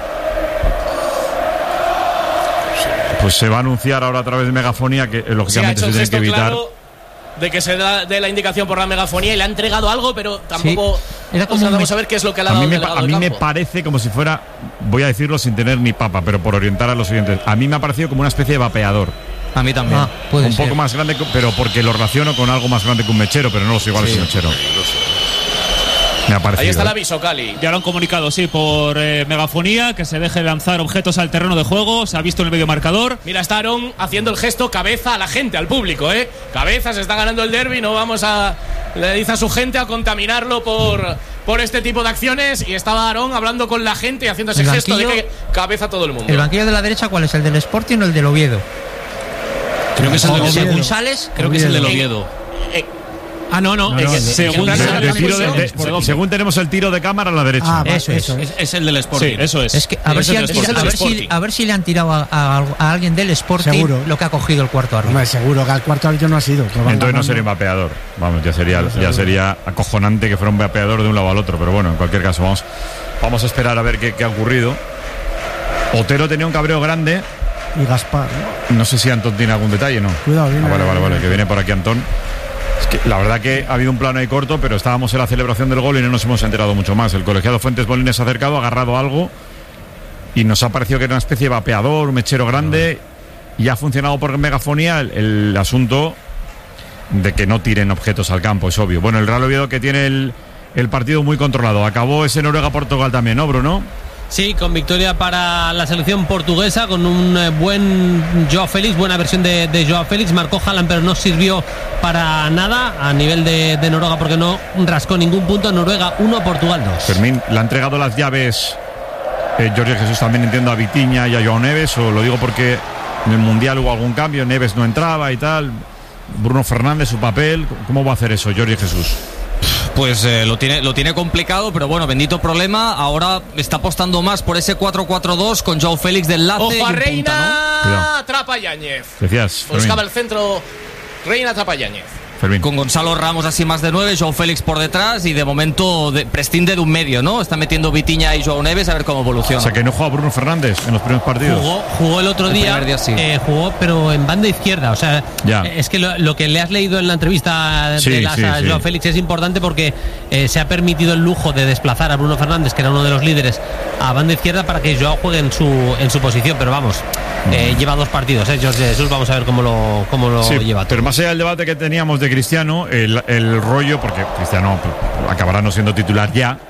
[SPEAKER 4] Pues se va a anunciar ahora a través de megafonía que eh,
[SPEAKER 3] Sí, ha
[SPEAKER 4] lógicamente
[SPEAKER 3] hecho
[SPEAKER 4] se
[SPEAKER 3] el
[SPEAKER 4] tiene
[SPEAKER 3] gesto
[SPEAKER 4] que evitar.
[SPEAKER 3] claro de que se da de la indicación por la megafonía y le ha entregado algo, pero tampoco
[SPEAKER 8] Era como
[SPEAKER 3] nos
[SPEAKER 8] un
[SPEAKER 3] vamos
[SPEAKER 8] me-
[SPEAKER 3] a ver qué es lo que le ha
[SPEAKER 4] A
[SPEAKER 3] dado
[SPEAKER 4] mí,
[SPEAKER 3] el
[SPEAKER 4] me, pa-
[SPEAKER 3] delegado
[SPEAKER 4] a mí
[SPEAKER 3] de
[SPEAKER 4] me
[SPEAKER 3] campo.
[SPEAKER 4] parece como si fuera, voy a decirlo sin tener ni papa, pero por orientar a los oyentes, a mí me ha parecido como una especie de vapeador.
[SPEAKER 9] A mí también.
[SPEAKER 8] Ah, puede
[SPEAKER 4] un
[SPEAKER 8] ser.
[SPEAKER 4] poco más grande, que- pero porque lo relaciono con algo más grande que un mechero, pero no lo sé igual es un mechero. Me ha parecido.
[SPEAKER 3] Ahí está el
[SPEAKER 4] ¿eh?
[SPEAKER 3] aviso, Cali.
[SPEAKER 6] Ya lo han comunicado, sí, por eh, megafonía, que se deje lanzar objetos al terreno de juego. Se ha visto en el medio marcador.
[SPEAKER 3] Mira, está Aarón haciendo el gesto cabeza a la gente, al público, ¿eh? Cabeza, se está ganando el derbi, no vamos a, le dice a su gente, a contaminarlo por, por este tipo de acciones. Y estaba Aarón hablando con la gente y haciendo ese
[SPEAKER 8] El
[SPEAKER 3] gesto de
[SPEAKER 8] banquillo-
[SPEAKER 3] que cabeza a todo el mundo.
[SPEAKER 8] ¿El banquillo de la derecha cuál es? ¿El del Sporting o el del Oviedo?
[SPEAKER 9] Creo que es el del
[SPEAKER 2] Oviedo.
[SPEAKER 9] Oviedo.
[SPEAKER 8] Sales,
[SPEAKER 9] Creo que es el del
[SPEAKER 3] Oviedo.
[SPEAKER 9] Oviedo.
[SPEAKER 3] Ah, no, no.
[SPEAKER 1] No,
[SPEAKER 3] es
[SPEAKER 1] no,
[SPEAKER 3] que-
[SPEAKER 1] el de-
[SPEAKER 6] según
[SPEAKER 3] que-
[SPEAKER 4] De-
[SPEAKER 6] sale
[SPEAKER 4] de
[SPEAKER 6] la
[SPEAKER 4] tiro de-
[SPEAKER 6] comisión,
[SPEAKER 4] de-
[SPEAKER 6] se-
[SPEAKER 4] según tenemos el tiro de cámara a la derecha.
[SPEAKER 2] Ah, va,
[SPEAKER 8] Eso es.
[SPEAKER 9] Es, es el del Sporting.
[SPEAKER 6] Sí, eso es.
[SPEAKER 8] Es que a ver,
[SPEAKER 9] Ese
[SPEAKER 8] si
[SPEAKER 9] es
[SPEAKER 8] han
[SPEAKER 9] el
[SPEAKER 8] tirado-
[SPEAKER 3] Sporting.
[SPEAKER 8] a, ver
[SPEAKER 3] Ese es el
[SPEAKER 8] si,
[SPEAKER 3] Sporting.
[SPEAKER 8] a ver si le han tirado a, a- a alguien del Sporting
[SPEAKER 2] Seguro.
[SPEAKER 8] lo que ha cogido el cuarto árbitro.
[SPEAKER 2] Hombre, seguro que al cuarto árbitro no ha sido. que lo van
[SPEAKER 4] Entonces no
[SPEAKER 2] ganando.
[SPEAKER 4] sería un vapeador. Vamos, ya sería, ya sería acojonante que fuera un vapeador de un lado al otro. Pero bueno, en cualquier caso, vamos, vamos a esperar a ver qué, qué ha ocurrido. Otero tenía un cabreo grande.
[SPEAKER 2] Y Gaspar, ¿no?
[SPEAKER 4] No sé si Antón tiene algún detalle, ¿no?
[SPEAKER 2] Cuidado, viene-
[SPEAKER 4] Ah, vale, vale, vale, que viene por aquí Antón. Es que la verdad que ha habido un plano ahí corto, pero estábamos en la celebración del gol y no nos hemos enterado mucho más. El colegiado Fuentes Molines se ha acercado, ha agarrado algo y nos ha parecido que era una especie de vapeador, un mechero grande, y ha funcionado por megafonía el, el asunto de que no tiren objetos al campo, es obvio. Bueno, el Real Oviedo que tiene el, el partido muy controlado. Acabó ese Noruega-Portugal también, ¿no, Bruno?
[SPEAKER 5] Sí, con victoria para la selección portuguesa, con un eh, buen Joao Félix, buena versión de, de Joao Félix. Marcó Haaland, pero no sirvió para nada a nivel de, de Noruega, porque no rascó ningún punto. Noruega uno, Portugal dos.
[SPEAKER 4] Fermín, ¿le ha entregado las llaves eh, Jorge Jesús también, entiendo, a Vitinha y a Joao Neves? ¿O lo digo porque en el Mundial hubo algún cambio, Neves no entraba y tal? Bruno Fernández, su papel, ¿cómo va a hacer eso Jorge Jesús?
[SPEAKER 9] Pues eh, lo tiene lo tiene complicado, pero bueno, bendito problema. Ahora está apostando más por ese cuatro cuatro dos con Joao Félix del enlace.
[SPEAKER 3] Ojo
[SPEAKER 9] y
[SPEAKER 3] a
[SPEAKER 9] un
[SPEAKER 3] Reina,
[SPEAKER 9] punta, ¿no?
[SPEAKER 3] atrapa a Yáñez.
[SPEAKER 4] Decías, Fermín.
[SPEAKER 3] Buscaba el centro, Reina atrapa a Yáñez.
[SPEAKER 4] Fermín.
[SPEAKER 9] Con Gonzalo Ramos así más de nueve, Joao Félix por detrás y de momento de, prescinde de un medio, ¿no? Está metiendo Vitinha y Joao Neves a ver cómo evoluciona.
[SPEAKER 4] O sea que no juega Bruno Fernández en los primeros partidos.
[SPEAKER 5] Jugó, jugó el otro
[SPEAKER 9] El
[SPEAKER 5] día,
[SPEAKER 9] primer día sí.
[SPEAKER 5] eh, jugó pero en banda izquierda. O sea,
[SPEAKER 4] Ya.
[SPEAKER 5] es que lo, lo que le has leído en la entrevista
[SPEAKER 4] Sí,
[SPEAKER 5] de las
[SPEAKER 4] sí,
[SPEAKER 5] a
[SPEAKER 4] sí.
[SPEAKER 5] Joao Félix es importante porque eh, se ha permitido el lujo de desplazar a Bruno Fernández, que era uno de los líderes, a banda izquierda para que Joao juegue en su en su posición. Pero vamos, eh, lleva dos partidos, ¿eh? Jorge Jesús, vamos a ver cómo lo, cómo lo
[SPEAKER 4] Sí,
[SPEAKER 5] lleva.
[SPEAKER 4] pero más allá del debate que teníamos de Cristiano, el, el rollo, porque Cristiano acabará no siendo titular ya,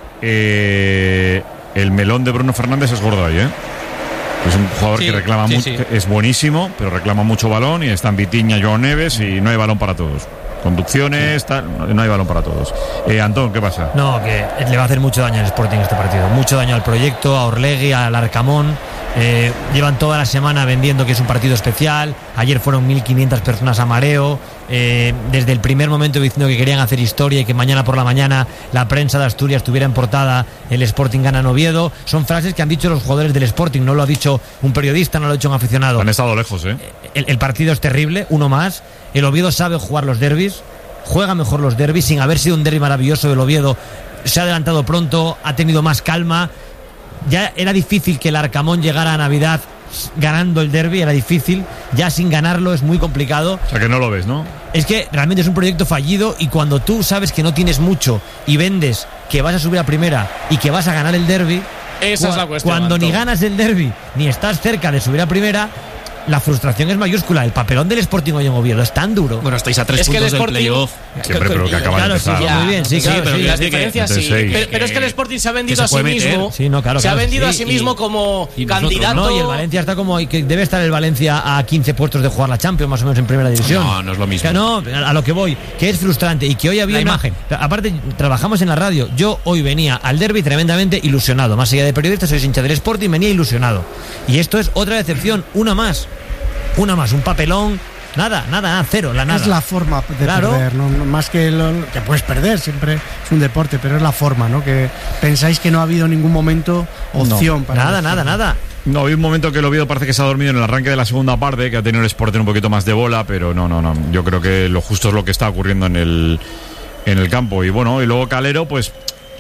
[SPEAKER 4] eh, el melón de Bruno Fernández es gordo ahí, ¿eh? Es un jugador
[SPEAKER 5] Sí,
[SPEAKER 4] que reclama
[SPEAKER 5] sí,
[SPEAKER 4] mucho,
[SPEAKER 5] sí.
[SPEAKER 4] que es buenísimo, pero reclama mucho balón y están Vitinha, Joao Neves y no hay balón para todos. Conducciones, tal, no hay balón para todos. Eh, Antón, ¿qué pasa?
[SPEAKER 7] No, que le va a hacer mucho daño al Sporting este partido. Mucho daño al proyecto, a Orlegui, al Arcamón. Eh, llevan toda la semana vendiendo que es un partido especial. Ayer fueron mil quinientas personas a mareo. Eh, desde el primer momento diciendo que querían hacer historia y que mañana por la mañana la prensa de Asturias tuviera en portada el Sporting gana en Oviedo. Son frases que han dicho los jugadores del Sporting. No lo ha dicho un periodista, no lo ha dicho un aficionado.
[SPEAKER 4] Han estado lejos, ¿eh?
[SPEAKER 7] El, el partido es terrible, uno más. El Oviedo sabe jugar los derbis, juega mejor los derbis, sin haber sido un derbi maravilloso. El Oviedo se ha adelantado pronto, ha tenido más calma. Ya era difícil que el Arcamón llegara a Navidad ganando el derbi, era difícil. Ya sin ganarlo es muy complicado.
[SPEAKER 4] O sea que no lo ves, ¿no?
[SPEAKER 7] Es que realmente es un proyecto fallido, y cuando tú sabes que no tienes mucho y vendes que vas a subir a primera y que vas a ganar el derbi,
[SPEAKER 3] Esa es la cuestión,
[SPEAKER 7] cuando
[SPEAKER 3] Antón.
[SPEAKER 7] ni ganas el derbi ni estás cerca de subir a primera, la frustración es mayúscula. El papelón del Sporting hoy en Oviedo es tan duro.
[SPEAKER 9] Bueno, estáis a tres
[SPEAKER 3] Es que el
[SPEAKER 9] puntos del
[SPEAKER 3] Sporting-
[SPEAKER 9] playoff.
[SPEAKER 4] Siempre, pero que acaba
[SPEAKER 7] Claro,
[SPEAKER 4] de
[SPEAKER 7] sí,
[SPEAKER 4] empezar.
[SPEAKER 7] muy bien, sí,
[SPEAKER 3] Sí,
[SPEAKER 7] claro,
[SPEAKER 3] pero
[SPEAKER 7] sí.
[SPEAKER 3] que las
[SPEAKER 7] Sí,
[SPEAKER 3] diferencias
[SPEAKER 4] que-
[SPEAKER 3] sí.
[SPEAKER 4] entonces,
[SPEAKER 3] Pero,
[SPEAKER 4] sí,
[SPEAKER 3] pero es que el Sporting se ha vendido
[SPEAKER 9] que
[SPEAKER 3] a
[SPEAKER 9] se
[SPEAKER 3] sí
[SPEAKER 9] puede meter.
[SPEAKER 3] mismo.
[SPEAKER 7] Sí, no, claro,
[SPEAKER 3] se ha
[SPEAKER 7] claro,
[SPEAKER 3] vendido
[SPEAKER 7] sí,
[SPEAKER 3] a sí
[SPEAKER 7] y-
[SPEAKER 3] mismo como
[SPEAKER 9] y nosotros,
[SPEAKER 3] candidato.
[SPEAKER 7] No, y el Valencia está como que debe estar el Valencia a quince puestos de jugar la Champions, más o menos en primera división.
[SPEAKER 9] No, no es lo mismo.
[SPEAKER 7] Que no, a lo que voy, que es frustrante y que hoy había
[SPEAKER 9] La
[SPEAKER 7] una-
[SPEAKER 9] imagen.
[SPEAKER 7] Aparte, trabajamos en la radio. Yo hoy venía al derbi tremendamente ilusionado. Más allá de periodista, soy hincha del Sporting, venía ilusionado. Y esto es otra decepción, una más. Una más, un papelón. Nada, nada, nada, cero, la nada.
[SPEAKER 2] Es la forma de
[SPEAKER 7] Claro.
[SPEAKER 2] perder, ¿no? No, más que lo que puedes perder, siempre es un deporte, pero es la forma, ¿no? Que pensáis que no ha habido ningún momento opción para
[SPEAKER 7] Nada,
[SPEAKER 2] el
[SPEAKER 7] nada,
[SPEAKER 2] Sporting.
[SPEAKER 7] nada.
[SPEAKER 4] No, hay un momento que el Oviedo parece que se ha dormido en el arranque de la segunda parte, que ha tenido el Sporting un poquito más de bola, pero no, no, no. Yo creo que lo justo es lo que está ocurriendo en el, en el campo. Y bueno, y luego Calero, pues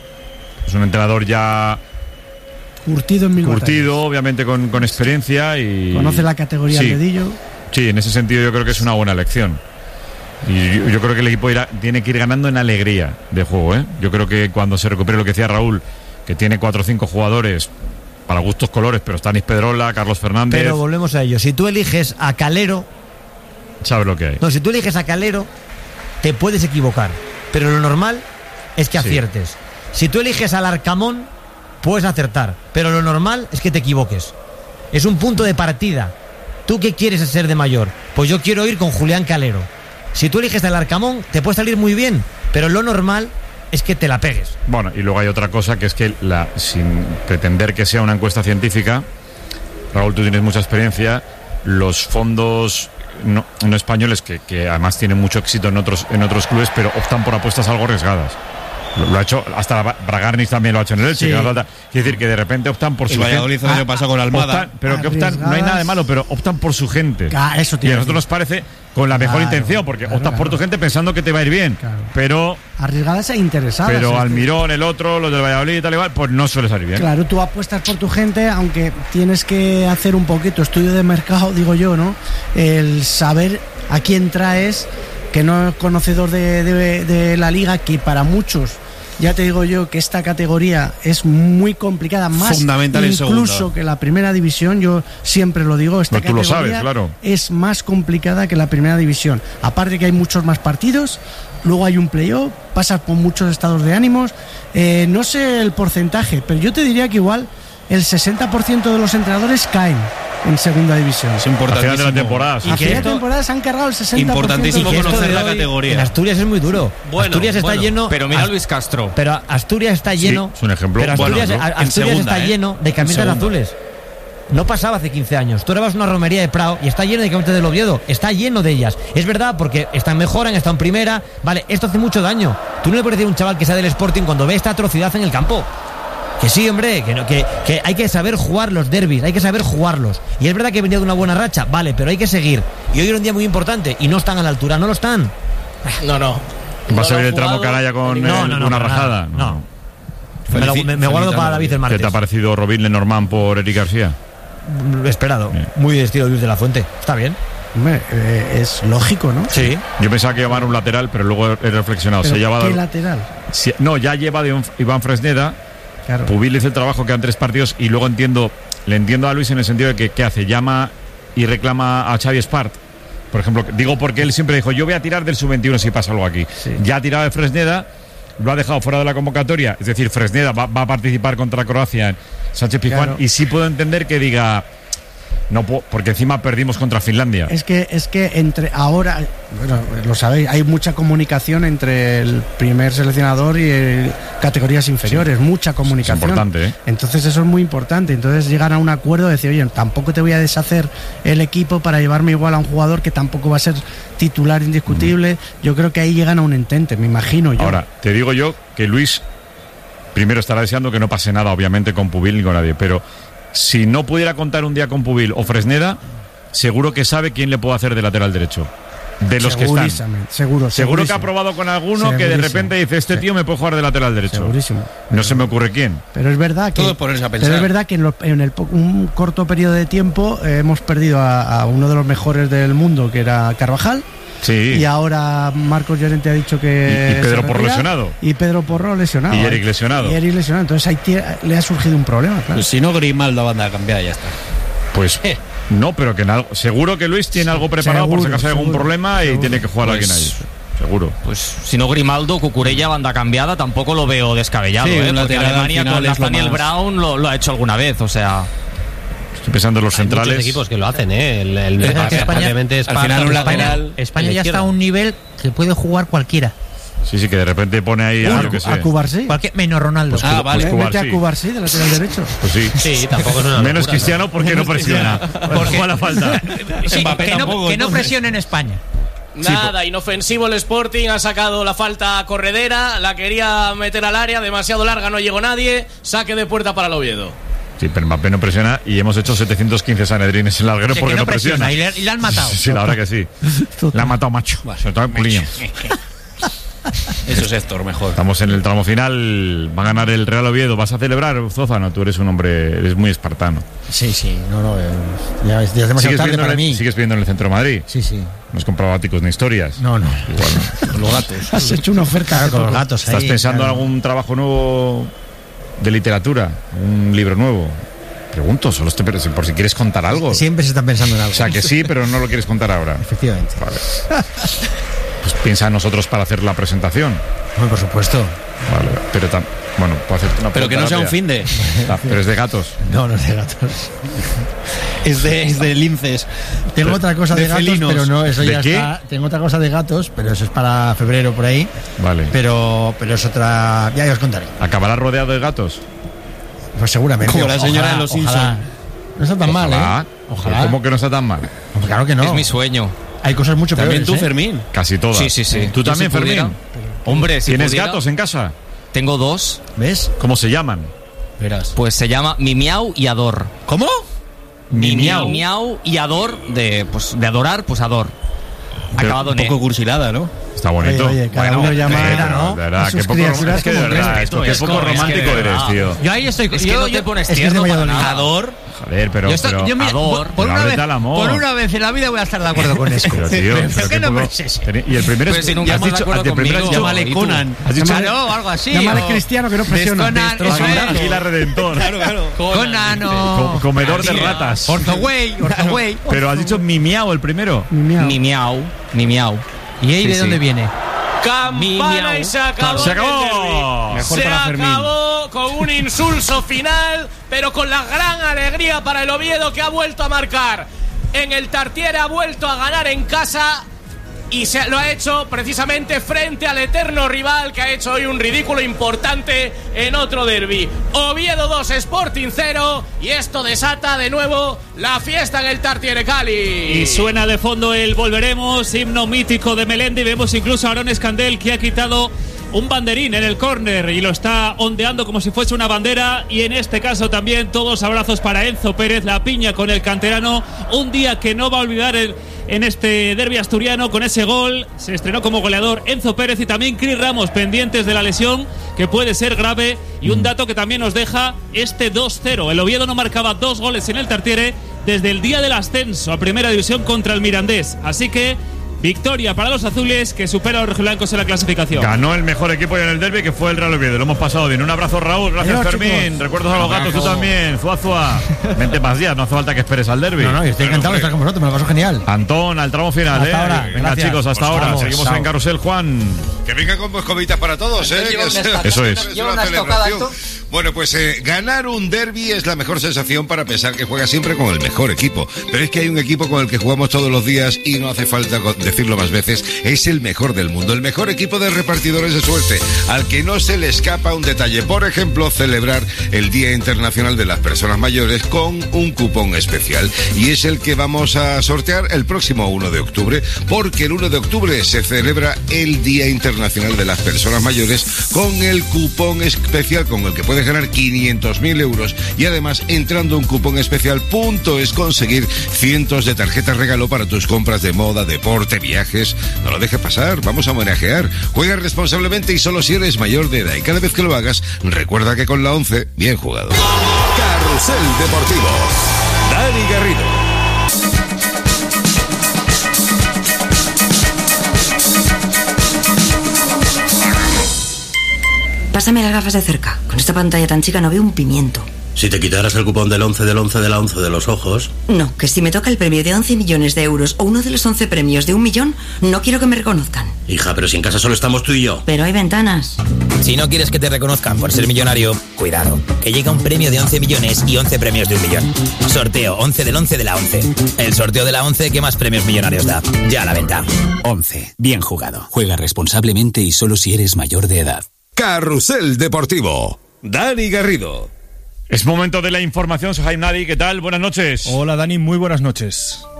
[SPEAKER 4] es un entrenador ya
[SPEAKER 2] Curtido en mil
[SPEAKER 4] curtido, obviamente con, con experiencia y...
[SPEAKER 2] Conoce la categoría
[SPEAKER 4] Sí.
[SPEAKER 2] al dedillo.
[SPEAKER 4] Sí, en ese sentido yo creo que es una buena elección. Y yo, yo creo que el equipo irá- tiene que ir ganando en alegría de juego, ¿eh? Yo creo que cuando se recupere lo que decía Raúl, que tiene cuatro o cinco jugadores para gustos colores, pero Stanis Pedrola, Carlos Fernández,
[SPEAKER 7] Pero volvemos a ello. Si tú eliges a Calero,
[SPEAKER 4] sabes lo que hay.
[SPEAKER 7] no, si tú eliges a Calero, te puedes equivocar. Pero lo normal es que
[SPEAKER 4] Sí.
[SPEAKER 7] aciertes. Si tú eliges al Arcamón, puedes acertar. Pero lo normal es que te equivoques. Es un punto de partida. ¿Tú qué quieres ser de mayor? Pues yo quiero ir con Julián Calero. Si tú eliges al Arcamón, te puede salir muy bien. Pero lo normal es que te la pegues.
[SPEAKER 4] Bueno, y luego hay otra cosa que es que la, sin pretender que sea una encuesta científica, Raúl, tú tienes mucha experiencia, los fondos no, no españoles, que, que además tienen mucho éxito en otros, en otros clubes, pero optan por apuestas algo arriesgadas. Lo, lo ha hecho, hasta Bragarnis también lo ha hecho en el Elche.
[SPEAKER 2] Sí.
[SPEAKER 4] que no falta- Quiere decir que de repente optan por
[SPEAKER 9] El
[SPEAKER 4] su
[SPEAKER 9] Valladolid
[SPEAKER 4] gente.
[SPEAKER 9] el año pasado con Almada.
[SPEAKER 4] Optan- pero que optan, no hay nada de malo, pero optan por su gente.
[SPEAKER 2] Ah, eso
[SPEAKER 4] y a
[SPEAKER 2] tiene
[SPEAKER 4] nosotros
[SPEAKER 2] que
[SPEAKER 4] nos parece con la mejor
[SPEAKER 2] Claro,
[SPEAKER 4] intención, porque
[SPEAKER 2] claro,
[SPEAKER 4] optas por
[SPEAKER 2] claro.
[SPEAKER 4] tu gente pensando que te va a ir bien.
[SPEAKER 2] Claro.
[SPEAKER 4] Pero,
[SPEAKER 2] Arriesgadas e interesadas.
[SPEAKER 4] pero
[SPEAKER 2] es que-
[SPEAKER 4] Almirón, el otro, los del Valladolid y tal igual, pues no suele salir bien.
[SPEAKER 2] Claro, tú apuestas por tu gente, aunque tienes que hacer un poquito estudio de mercado, digo yo, ¿no? El saber a quién traes, que no es conocedor de, de- de la liga, que para muchos, ya te digo yo, que esta categoría es muy complicada, más
[SPEAKER 9] Fundamental en
[SPEAKER 2] incluso
[SPEAKER 9] segunda.
[SPEAKER 2] que la primera división, yo siempre lo digo, esta
[SPEAKER 4] Pues tú lo
[SPEAKER 2] categoría
[SPEAKER 4] sabes, claro.
[SPEAKER 2] es más complicada que la primera división. Aparte que hay muchos más partidos, luego hay un playoff, pasas por muchos estados de ánimos, eh, no sé el porcentaje, pero yo te diría que igual el sesenta por ciento de los entrenadores caen en segunda división.
[SPEAKER 11] Es importantísimo.
[SPEAKER 4] A final de la temporada.
[SPEAKER 2] Sí. A final de temporada se han cargado el sesenta por ciento.
[SPEAKER 11] Importantísimo
[SPEAKER 7] Y que
[SPEAKER 11] conocer
[SPEAKER 7] esto
[SPEAKER 11] la
[SPEAKER 7] de hoy
[SPEAKER 11] categoría.
[SPEAKER 7] En Asturias es muy duro.
[SPEAKER 3] Bueno,
[SPEAKER 7] Asturias está
[SPEAKER 3] bueno.
[SPEAKER 7] lleno.
[SPEAKER 9] Pero mira a
[SPEAKER 7] Ast-
[SPEAKER 9] Luis Castro.
[SPEAKER 7] Pero Asturias está lleno.
[SPEAKER 4] es un ejemplo.
[SPEAKER 7] Pero Asturias,
[SPEAKER 4] Bueno, ¿no?
[SPEAKER 7] a-
[SPEAKER 11] En
[SPEAKER 7] Asturias
[SPEAKER 11] segunda,
[SPEAKER 7] está
[SPEAKER 11] ¿eh?
[SPEAKER 7] lleno de camisetas
[SPEAKER 11] En segunda.
[SPEAKER 7] azules. No pasaba hace quince años. Tú vas a una romería de Prado y está lleno de camisetas del Oviedo. Está lleno de ellas. Es verdad, porque están mejoran, están primera. Vale, esto hace mucho daño. Tú no le puedes decir a un chaval que sea del Sporting cuando ve esta atrocidad en el campo. Que sí, hombre, que, no, que, que hay que saber jugar los derbis, hay que saber jugarlos. Y es verdad que venía de una buena racha, vale, pero hay que seguir. Y hoy era un día muy importante y no están a la altura, no lo están.
[SPEAKER 3] No, no.
[SPEAKER 4] ¿Va
[SPEAKER 3] No
[SPEAKER 4] a salir
[SPEAKER 3] lo
[SPEAKER 4] el tramo
[SPEAKER 3] jugado.
[SPEAKER 4] canalla con
[SPEAKER 7] No,
[SPEAKER 4] eh,
[SPEAKER 7] no, no,
[SPEAKER 4] una
[SPEAKER 7] para
[SPEAKER 4] rajada?
[SPEAKER 7] nada, no. Me, lo- me- me guardo para David el
[SPEAKER 4] ¿Qué
[SPEAKER 7] martes.
[SPEAKER 4] te ha parecido Robin Lenormand por Eric García?
[SPEAKER 7] Esperado.
[SPEAKER 4] Bien.
[SPEAKER 7] Muy de estilo Luis de la Fuente. Está bien.
[SPEAKER 2] Hombre, eh, es lógico, ¿no?
[SPEAKER 7] Sí.
[SPEAKER 4] Yo pensaba que llevaban un lateral, pero luego he reflexionado.
[SPEAKER 2] Pero
[SPEAKER 4] Se ha llevado,
[SPEAKER 2] ¿qué lateral?
[SPEAKER 4] si- no, ya lleva de un- Iván Fresneda.
[SPEAKER 2] Claro.
[SPEAKER 4] Pubil hizo el trabajo que en tres partidos y luego entiendo, le entiendo a Luis en el sentido de que ¿qué hace? Llama y reclama a Xavi Espart. Por ejemplo, digo porque él siempre dijo, yo voy a tirar del sub veintiuno si pasa algo aquí.
[SPEAKER 2] Sí.
[SPEAKER 4] Ya ha tirado de Fresneda, lo ha dejado fuera de la convocatoria. Es decir, Fresneda va, va a participar contra Croacia en Sánchez Pizjuán.
[SPEAKER 2] Claro.
[SPEAKER 4] Y sí puedo entender que diga, no puedo, porque encima perdimos contra Finlandia.
[SPEAKER 2] Es que, es que entre ahora, bueno, lo sabéis, hay mucha comunicación entre el primer seleccionador y el, categorías inferiores, mucha comunicación.
[SPEAKER 4] Es importante, ¿eh?
[SPEAKER 2] Entonces eso es muy importante. Entonces llegar a un acuerdo de decir, oye, tampoco te voy a deshacer el equipo para llevarme igual a un jugador que tampoco va a ser titular indiscutible. Mm. Yo creo que ahí llegan a un entente, me imagino yo.
[SPEAKER 4] Ahora, te digo yo que Luis primero estará deseando que no pase nada, obviamente, con Pubil ni con nadie, pero si no pudiera contar un día con Pubil o Fresneda, seguro que sabe quién le puede hacer de lateral derecho. De los que están.
[SPEAKER 2] Seguro,
[SPEAKER 4] Seguro que ha probado con alguno que de repente dice, este tío me puede jugar de lateral derecho.
[SPEAKER 2] Segurísimo.
[SPEAKER 4] No se me ocurre quién.
[SPEAKER 2] Pero es verdad que,
[SPEAKER 11] Todo es ponerse a pensar.
[SPEAKER 2] pero es verdad que en, lo, en el, un corto periodo de tiempo eh, hemos perdido a, a uno de los mejores del mundo, que era Carvajal.
[SPEAKER 4] Sí.
[SPEAKER 2] Y ahora Marcos Llorente ha dicho
[SPEAKER 4] Y,
[SPEAKER 2] que.
[SPEAKER 4] y Pedro
[SPEAKER 2] se
[SPEAKER 4] Porro
[SPEAKER 2] retira,
[SPEAKER 4] lesionado.
[SPEAKER 2] Y Pedro Porro lesionado.
[SPEAKER 4] Y Eric lesionado.
[SPEAKER 2] Y Eric lesionado. Entonces ahí tie- le ha surgido un problema, claro.
[SPEAKER 11] Pues si no, Grimaldo banda a cambiar, ya está.
[SPEAKER 4] Pues no, pero que en algo, seguro que Luis tiene algo preparado
[SPEAKER 2] Seguro,
[SPEAKER 4] por si acaso hay algún
[SPEAKER 2] seguro,
[SPEAKER 4] problema y
[SPEAKER 2] seguro.
[SPEAKER 4] tiene que jugar
[SPEAKER 9] Pues-
[SPEAKER 4] alguien ahí. Seguro.
[SPEAKER 9] Pues si no Grimaldo, Cucurella, banda cambiada, tampoco lo veo descabellado,
[SPEAKER 11] Sí,
[SPEAKER 9] ¿eh?
[SPEAKER 11] un
[SPEAKER 9] Porque
[SPEAKER 11] lateral al
[SPEAKER 9] Alemania
[SPEAKER 11] final
[SPEAKER 9] con
[SPEAKER 11] es lo
[SPEAKER 9] Nathaniel
[SPEAKER 11] más-
[SPEAKER 9] Brown lo, lo ha hecho alguna vez, o sea.
[SPEAKER 4] Estoy pensando en los
[SPEAKER 5] Hay muchos
[SPEAKER 4] centrales.
[SPEAKER 5] equipos que lo hacen, ¿eh? El, el,
[SPEAKER 8] Es que
[SPEAKER 5] el-
[SPEAKER 8] España-
[SPEAKER 5] obviamente es
[SPEAKER 11] al
[SPEAKER 5] para-
[SPEAKER 11] final un
[SPEAKER 5] España-
[SPEAKER 11] lateral-
[SPEAKER 8] España
[SPEAKER 5] en la
[SPEAKER 8] ya está
[SPEAKER 5] izquierda.
[SPEAKER 8] a un nivel que puede jugar cualquiera.
[SPEAKER 4] Sí, sí, que de repente pone ahí a, yo que sé.
[SPEAKER 2] A Cubarsí.
[SPEAKER 8] Cualquier, menos Ronaldo.
[SPEAKER 4] Pues
[SPEAKER 11] Ah, vale.
[SPEAKER 4] pues
[SPEAKER 2] Mete a
[SPEAKER 4] Cubarsí.
[SPEAKER 2] Cubarsí de lateral derecho.
[SPEAKER 4] Pues sí.
[SPEAKER 5] Sí, tampoco es una
[SPEAKER 4] Menos
[SPEAKER 5] locura,
[SPEAKER 4] Cristiano porque no presiona. Porque juega la falta.
[SPEAKER 8] Sí,
[SPEAKER 11] Mbappé
[SPEAKER 8] que, no,
[SPEAKER 11] tampoco,
[SPEAKER 8] que no
[SPEAKER 11] entonces.
[SPEAKER 8] presione en España.
[SPEAKER 3] Nada, inofensivo el Sporting, ha sacado la falta corredera, la quería meter al área, demasiado larga, no llegó nadie, saque de puerta para el Oviedo.
[SPEAKER 4] Sí, pero Mbappé no presiona y hemos hecho setecientos quince sanedrines en el larguero
[SPEAKER 8] Que,
[SPEAKER 4] porque
[SPEAKER 8] que
[SPEAKER 4] no
[SPEAKER 8] no presiona.
[SPEAKER 4] presiona.
[SPEAKER 8] Y le, y le han matado.
[SPEAKER 4] Sí, sí, la verdad que sí. La ha matado macho. Sobre todo el culiño.
[SPEAKER 11] Eso es Héctor, mejor.
[SPEAKER 4] Estamos en el tramo final. Va a ganar el Real Oviedo. ¿Vas a celebrar, Zózano? Tú eres un hombre, eres muy espartano.
[SPEAKER 1] Sí, sí, no, no. eh, ya, es, ya es demasiado
[SPEAKER 4] ¿Sigues
[SPEAKER 1] tarde
[SPEAKER 4] viendo,
[SPEAKER 1] para
[SPEAKER 4] en el,
[SPEAKER 1] mí.
[SPEAKER 4] ¿Sigues viendo en el centro de Madrid?
[SPEAKER 1] Sí, sí.
[SPEAKER 4] No has comprado áticos ni historias.
[SPEAKER 1] No, no.
[SPEAKER 4] Igual,
[SPEAKER 11] Los gatos.
[SPEAKER 2] Has hecho una oferta
[SPEAKER 1] Claro, con los gatos
[SPEAKER 4] ¿Estás
[SPEAKER 1] ahí,
[SPEAKER 4] pensando
[SPEAKER 1] claro.
[SPEAKER 4] en algún trabajo nuevo de literatura? ¿Un libro nuevo? Pregunto, solo estoy por si quieres contar algo.
[SPEAKER 1] Siempre se están pensando en algo.
[SPEAKER 4] O sea, que sí, pero no lo quieres contar ahora.
[SPEAKER 1] Efectivamente.
[SPEAKER 4] Vale. Pues piensa en nosotros para hacer la presentación.
[SPEAKER 1] Bueno, por supuesto.
[SPEAKER 4] Vale, pero tam- bueno, puedo hacerte una
[SPEAKER 11] Pero que no sea un
[SPEAKER 4] rápida.
[SPEAKER 11] fin de.
[SPEAKER 4] Ah, pero es de gatos.
[SPEAKER 1] No, no es de gatos.
[SPEAKER 11] Es de, es de linces.
[SPEAKER 1] Tengo otra cosa de,
[SPEAKER 11] de
[SPEAKER 1] gatos,
[SPEAKER 11] felinos.
[SPEAKER 1] pero no, eso
[SPEAKER 4] ¿De
[SPEAKER 1] ya
[SPEAKER 4] qué?
[SPEAKER 1] está. Tengo otra cosa de gatos, pero eso es para febrero por ahí.
[SPEAKER 4] Vale.
[SPEAKER 1] Pero, pero es otra. Ya, ya os contaré.
[SPEAKER 4] ¿Acabará rodeado de gatos?
[SPEAKER 1] Pues seguramente.
[SPEAKER 11] Como la
[SPEAKER 1] Ojalá,
[SPEAKER 11] señora de los
[SPEAKER 1] ojalá.
[SPEAKER 11] Simpson.
[SPEAKER 1] No está tan mal,
[SPEAKER 4] Ojalá.
[SPEAKER 1] ¿eh? Ojalá.
[SPEAKER 4] ¿Cómo que no está tan mal?
[SPEAKER 1] Pues claro que no.
[SPEAKER 9] Es mi sueño.
[SPEAKER 1] Hay cosas mucho
[SPEAKER 11] También
[SPEAKER 1] peores.
[SPEAKER 11] tú,
[SPEAKER 1] ¿eh?
[SPEAKER 11] Fermín.
[SPEAKER 4] Casi todas.
[SPEAKER 9] Sí, sí, sí.
[SPEAKER 4] ¿Tú
[SPEAKER 9] Yo
[SPEAKER 4] también,
[SPEAKER 9] si pudiera-
[SPEAKER 4] Fermín?
[SPEAKER 9] Hombre, si
[SPEAKER 4] ¿Tienes
[SPEAKER 9] pudiera-
[SPEAKER 4] gatos en casa?
[SPEAKER 9] Tengo dos.
[SPEAKER 1] ¿Ves?
[SPEAKER 4] ¿Cómo se llaman?
[SPEAKER 11] Verás.
[SPEAKER 9] Pues se llama Mimiau y Ador.
[SPEAKER 11] ¿Cómo?
[SPEAKER 4] Mimiau.
[SPEAKER 9] Mimiau y Ador, de, pues, de adorar, pues Ador.
[SPEAKER 4] Pero
[SPEAKER 9] Acabado
[SPEAKER 11] Un
[SPEAKER 9] en E.
[SPEAKER 11] poco cursilada, ¿no?
[SPEAKER 4] Está bonito.
[SPEAKER 2] Oye, oye, cada uno llama
[SPEAKER 4] de
[SPEAKER 2] a-
[SPEAKER 4] verdad,
[SPEAKER 2] ¿no?
[SPEAKER 4] de verdad,
[SPEAKER 2] a sus
[SPEAKER 4] qué poco,
[SPEAKER 2] criaturas
[SPEAKER 4] es que de
[SPEAKER 2] como
[SPEAKER 4] verdad,
[SPEAKER 2] respeto.
[SPEAKER 4] esto, qué
[SPEAKER 9] Es
[SPEAKER 4] poco
[SPEAKER 9] como- es que
[SPEAKER 4] romántico
[SPEAKER 9] de
[SPEAKER 4] eres,
[SPEAKER 9] verdad.
[SPEAKER 4] tío.
[SPEAKER 8] Yo ahí estoy.
[SPEAKER 9] Es que
[SPEAKER 8] yo,
[SPEAKER 9] no
[SPEAKER 8] yo-
[SPEAKER 9] te pones
[SPEAKER 1] es que es
[SPEAKER 9] tierno
[SPEAKER 1] de
[SPEAKER 9] para
[SPEAKER 1] Valladolid.
[SPEAKER 9] nada.
[SPEAKER 11] Ador.
[SPEAKER 4] Joder, pero,
[SPEAKER 8] yo estoy-
[SPEAKER 4] pero
[SPEAKER 8] yo mira,
[SPEAKER 9] Ador.
[SPEAKER 8] por, por
[SPEAKER 4] pero
[SPEAKER 8] una
[SPEAKER 4] ábrete
[SPEAKER 8] vez,
[SPEAKER 4] al amor.
[SPEAKER 8] por una vez en la vida voy a estar de acuerdo con eso.
[SPEAKER 4] Pero, tío,
[SPEAKER 8] Pero
[SPEAKER 4] pero
[SPEAKER 8] qué
[SPEAKER 4] qué
[SPEAKER 8] nombre
[SPEAKER 4] poco-
[SPEAKER 8] es ese.
[SPEAKER 4] Y el primero
[SPEAKER 9] Pues
[SPEAKER 4] es
[SPEAKER 9] si nunca
[SPEAKER 4] has
[SPEAKER 9] estás de
[SPEAKER 4] dicho,
[SPEAKER 9] acuerdo
[SPEAKER 4] el primero has
[SPEAKER 9] conmigo.
[SPEAKER 4] dicho-
[SPEAKER 11] Llámale
[SPEAKER 9] ¿Y tú?
[SPEAKER 11] Conan.
[SPEAKER 4] has dicho
[SPEAKER 8] Claro, algo así.
[SPEAKER 2] Llámale
[SPEAKER 8] o-
[SPEAKER 2] Cristiano, que no presiona.
[SPEAKER 8] Conan, eso
[SPEAKER 4] Águila-
[SPEAKER 8] es.
[SPEAKER 4] Águila Redentor.
[SPEAKER 11] Claro, claro.
[SPEAKER 8] Conan
[SPEAKER 4] Co-
[SPEAKER 8] o...
[SPEAKER 4] comedor de ratas.
[SPEAKER 8] Orthoway, Orthoway.
[SPEAKER 4] Pero has dicho Mimiao el primero.
[SPEAKER 2] Miau.
[SPEAKER 9] Mimiau. Mimiau.
[SPEAKER 8] ¿Y ahí
[SPEAKER 9] Sí,
[SPEAKER 8] de
[SPEAKER 9] sí.
[SPEAKER 8] dónde viene?
[SPEAKER 3] Campana
[SPEAKER 9] Miau.
[SPEAKER 3] y se acabó.
[SPEAKER 4] Se
[SPEAKER 3] el
[SPEAKER 4] acabó.
[SPEAKER 3] derbi.
[SPEAKER 11] Mejor
[SPEAKER 3] se
[SPEAKER 11] para Fermín.
[SPEAKER 3] acabó Oviedo con un insulso final, pero con la gran alegría para el Oviedo, que ha vuelto a marcar en el Tartiere, ha vuelto a ganar en casa y se lo ha hecho precisamente frente al eterno rival, que ha hecho hoy un ridículo importante en otro derbi. Oviedo dos, Sporting cero, y esto desata de nuevo la fiesta en el Tartiere Cali.
[SPEAKER 6] Y suena de fondo el Volveremos, himno mítico de Melendi. Vemos incluso a Aaron Escandel, que ha quitado un banderín en el córner y lo está ondeando como si fuese una bandera. Y en este caso también todos abrazos para Enzo Pérez, la piña con el canterano, un día que no va a olvidar el, en este derbi asturiano. Con ese gol se estrenó como goleador Enzo Pérez y también Cris Ramos, pendientes de la lesión que puede ser grave. Y un dato que también nos deja este dos cero. El Oviedo no marcaba dos goles en el Tartiere desde el día del ascenso a Primera División contra el Mirandés, así que victoria para los azules, que supera a los rojiblancos en la clasificación.
[SPEAKER 4] Ganó el mejor equipo en el derbi, que fue el Real Oviedo. Lo hemos pasado bien. Un abrazo, Raúl. Gracias, Adiós, Fermín. Chicos. Recuerdos a los gatos, tú también. Zuazua. Vente más días, no hace falta que esperes al derbi.
[SPEAKER 1] No, no, estoy encantado de estar con vosotros, me lo paso genial.
[SPEAKER 4] Antón, al tramo final,
[SPEAKER 1] hasta
[SPEAKER 4] ¿eh?
[SPEAKER 1] Ahora.
[SPEAKER 4] Venga,
[SPEAKER 1] Gracias.
[SPEAKER 4] chicos, hasta
[SPEAKER 1] Pues
[SPEAKER 4] ahora.
[SPEAKER 1] vamos,
[SPEAKER 4] Seguimos
[SPEAKER 1] chao.
[SPEAKER 4] en Carrusel, Juan.
[SPEAKER 10] Que venga con moscovitas para todos, ¿eh? Que es,
[SPEAKER 4] Eso es.
[SPEAKER 10] es una celebración. Bueno, pues eh, ganar un derbi es la mejor sensación para pensar que juega siempre con el mejor equipo. Pero es que hay un equipo con el que jugamos todos los días y no hace falta decirlo más veces. Es el mejor del mundo, el mejor equipo de repartidores de suerte, al que no se le escapa un detalle. Por ejemplo, celebrar el Día Internacional de las Personas Mayores con un cupón especial. Y es el que vamos a sortear el próximo uno de octubre, porque el uno de octubre se celebra el Día Internacional de las Personas Mayores con el cupón especial con el que puedes ganar quinientos mil euros. Y además, entrando un cupón especial, punto es conseguir cientos de tarjetas regalo para tus compras de moda, deporte, viajes. No lo dejes pasar, vamos a homenajear. Juega responsablemente y solo si eres mayor de edad. Y cada vez que lo hagas, recuerda que con la once, bien jugado.
[SPEAKER 12] Carrusel Deportivo. Dani Garrido.
[SPEAKER 13] Pásame las gafas de cerca. Con esta pantalla tan chica no veo un pimiento.
[SPEAKER 14] Si te quitaras el cupón del once del once de la once de los ojos...
[SPEAKER 13] No, que si me toca el premio de once millones de euros o uno de los once premios de un millón, no quiero que me reconozcan.
[SPEAKER 14] Hija, pero si en casa solo estamos tú y yo.
[SPEAKER 13] Pero hay ventanas.
[SPEAKER 15] Si no quieres que te reconozcan por ser millonario, cuidado, que llega un premio de once millones y once premios de un millón. Sorteo once del once de la once. El sorteo de la once que más premios millonarios da. Ya a la venta.
[SPEAKER 16] once. Bien jugado. Juega responsablemente y solo si eres mayor de edad.
[SPEAKER 12] Carrusel Deportivo. Dani Garrido.
[SPEAKER 4] Es momento de la información. Soy Jaime Nadi, ¿qué tal? Buenas noches.
[SPEAKER 17] Hola Dani, muy buenas noches.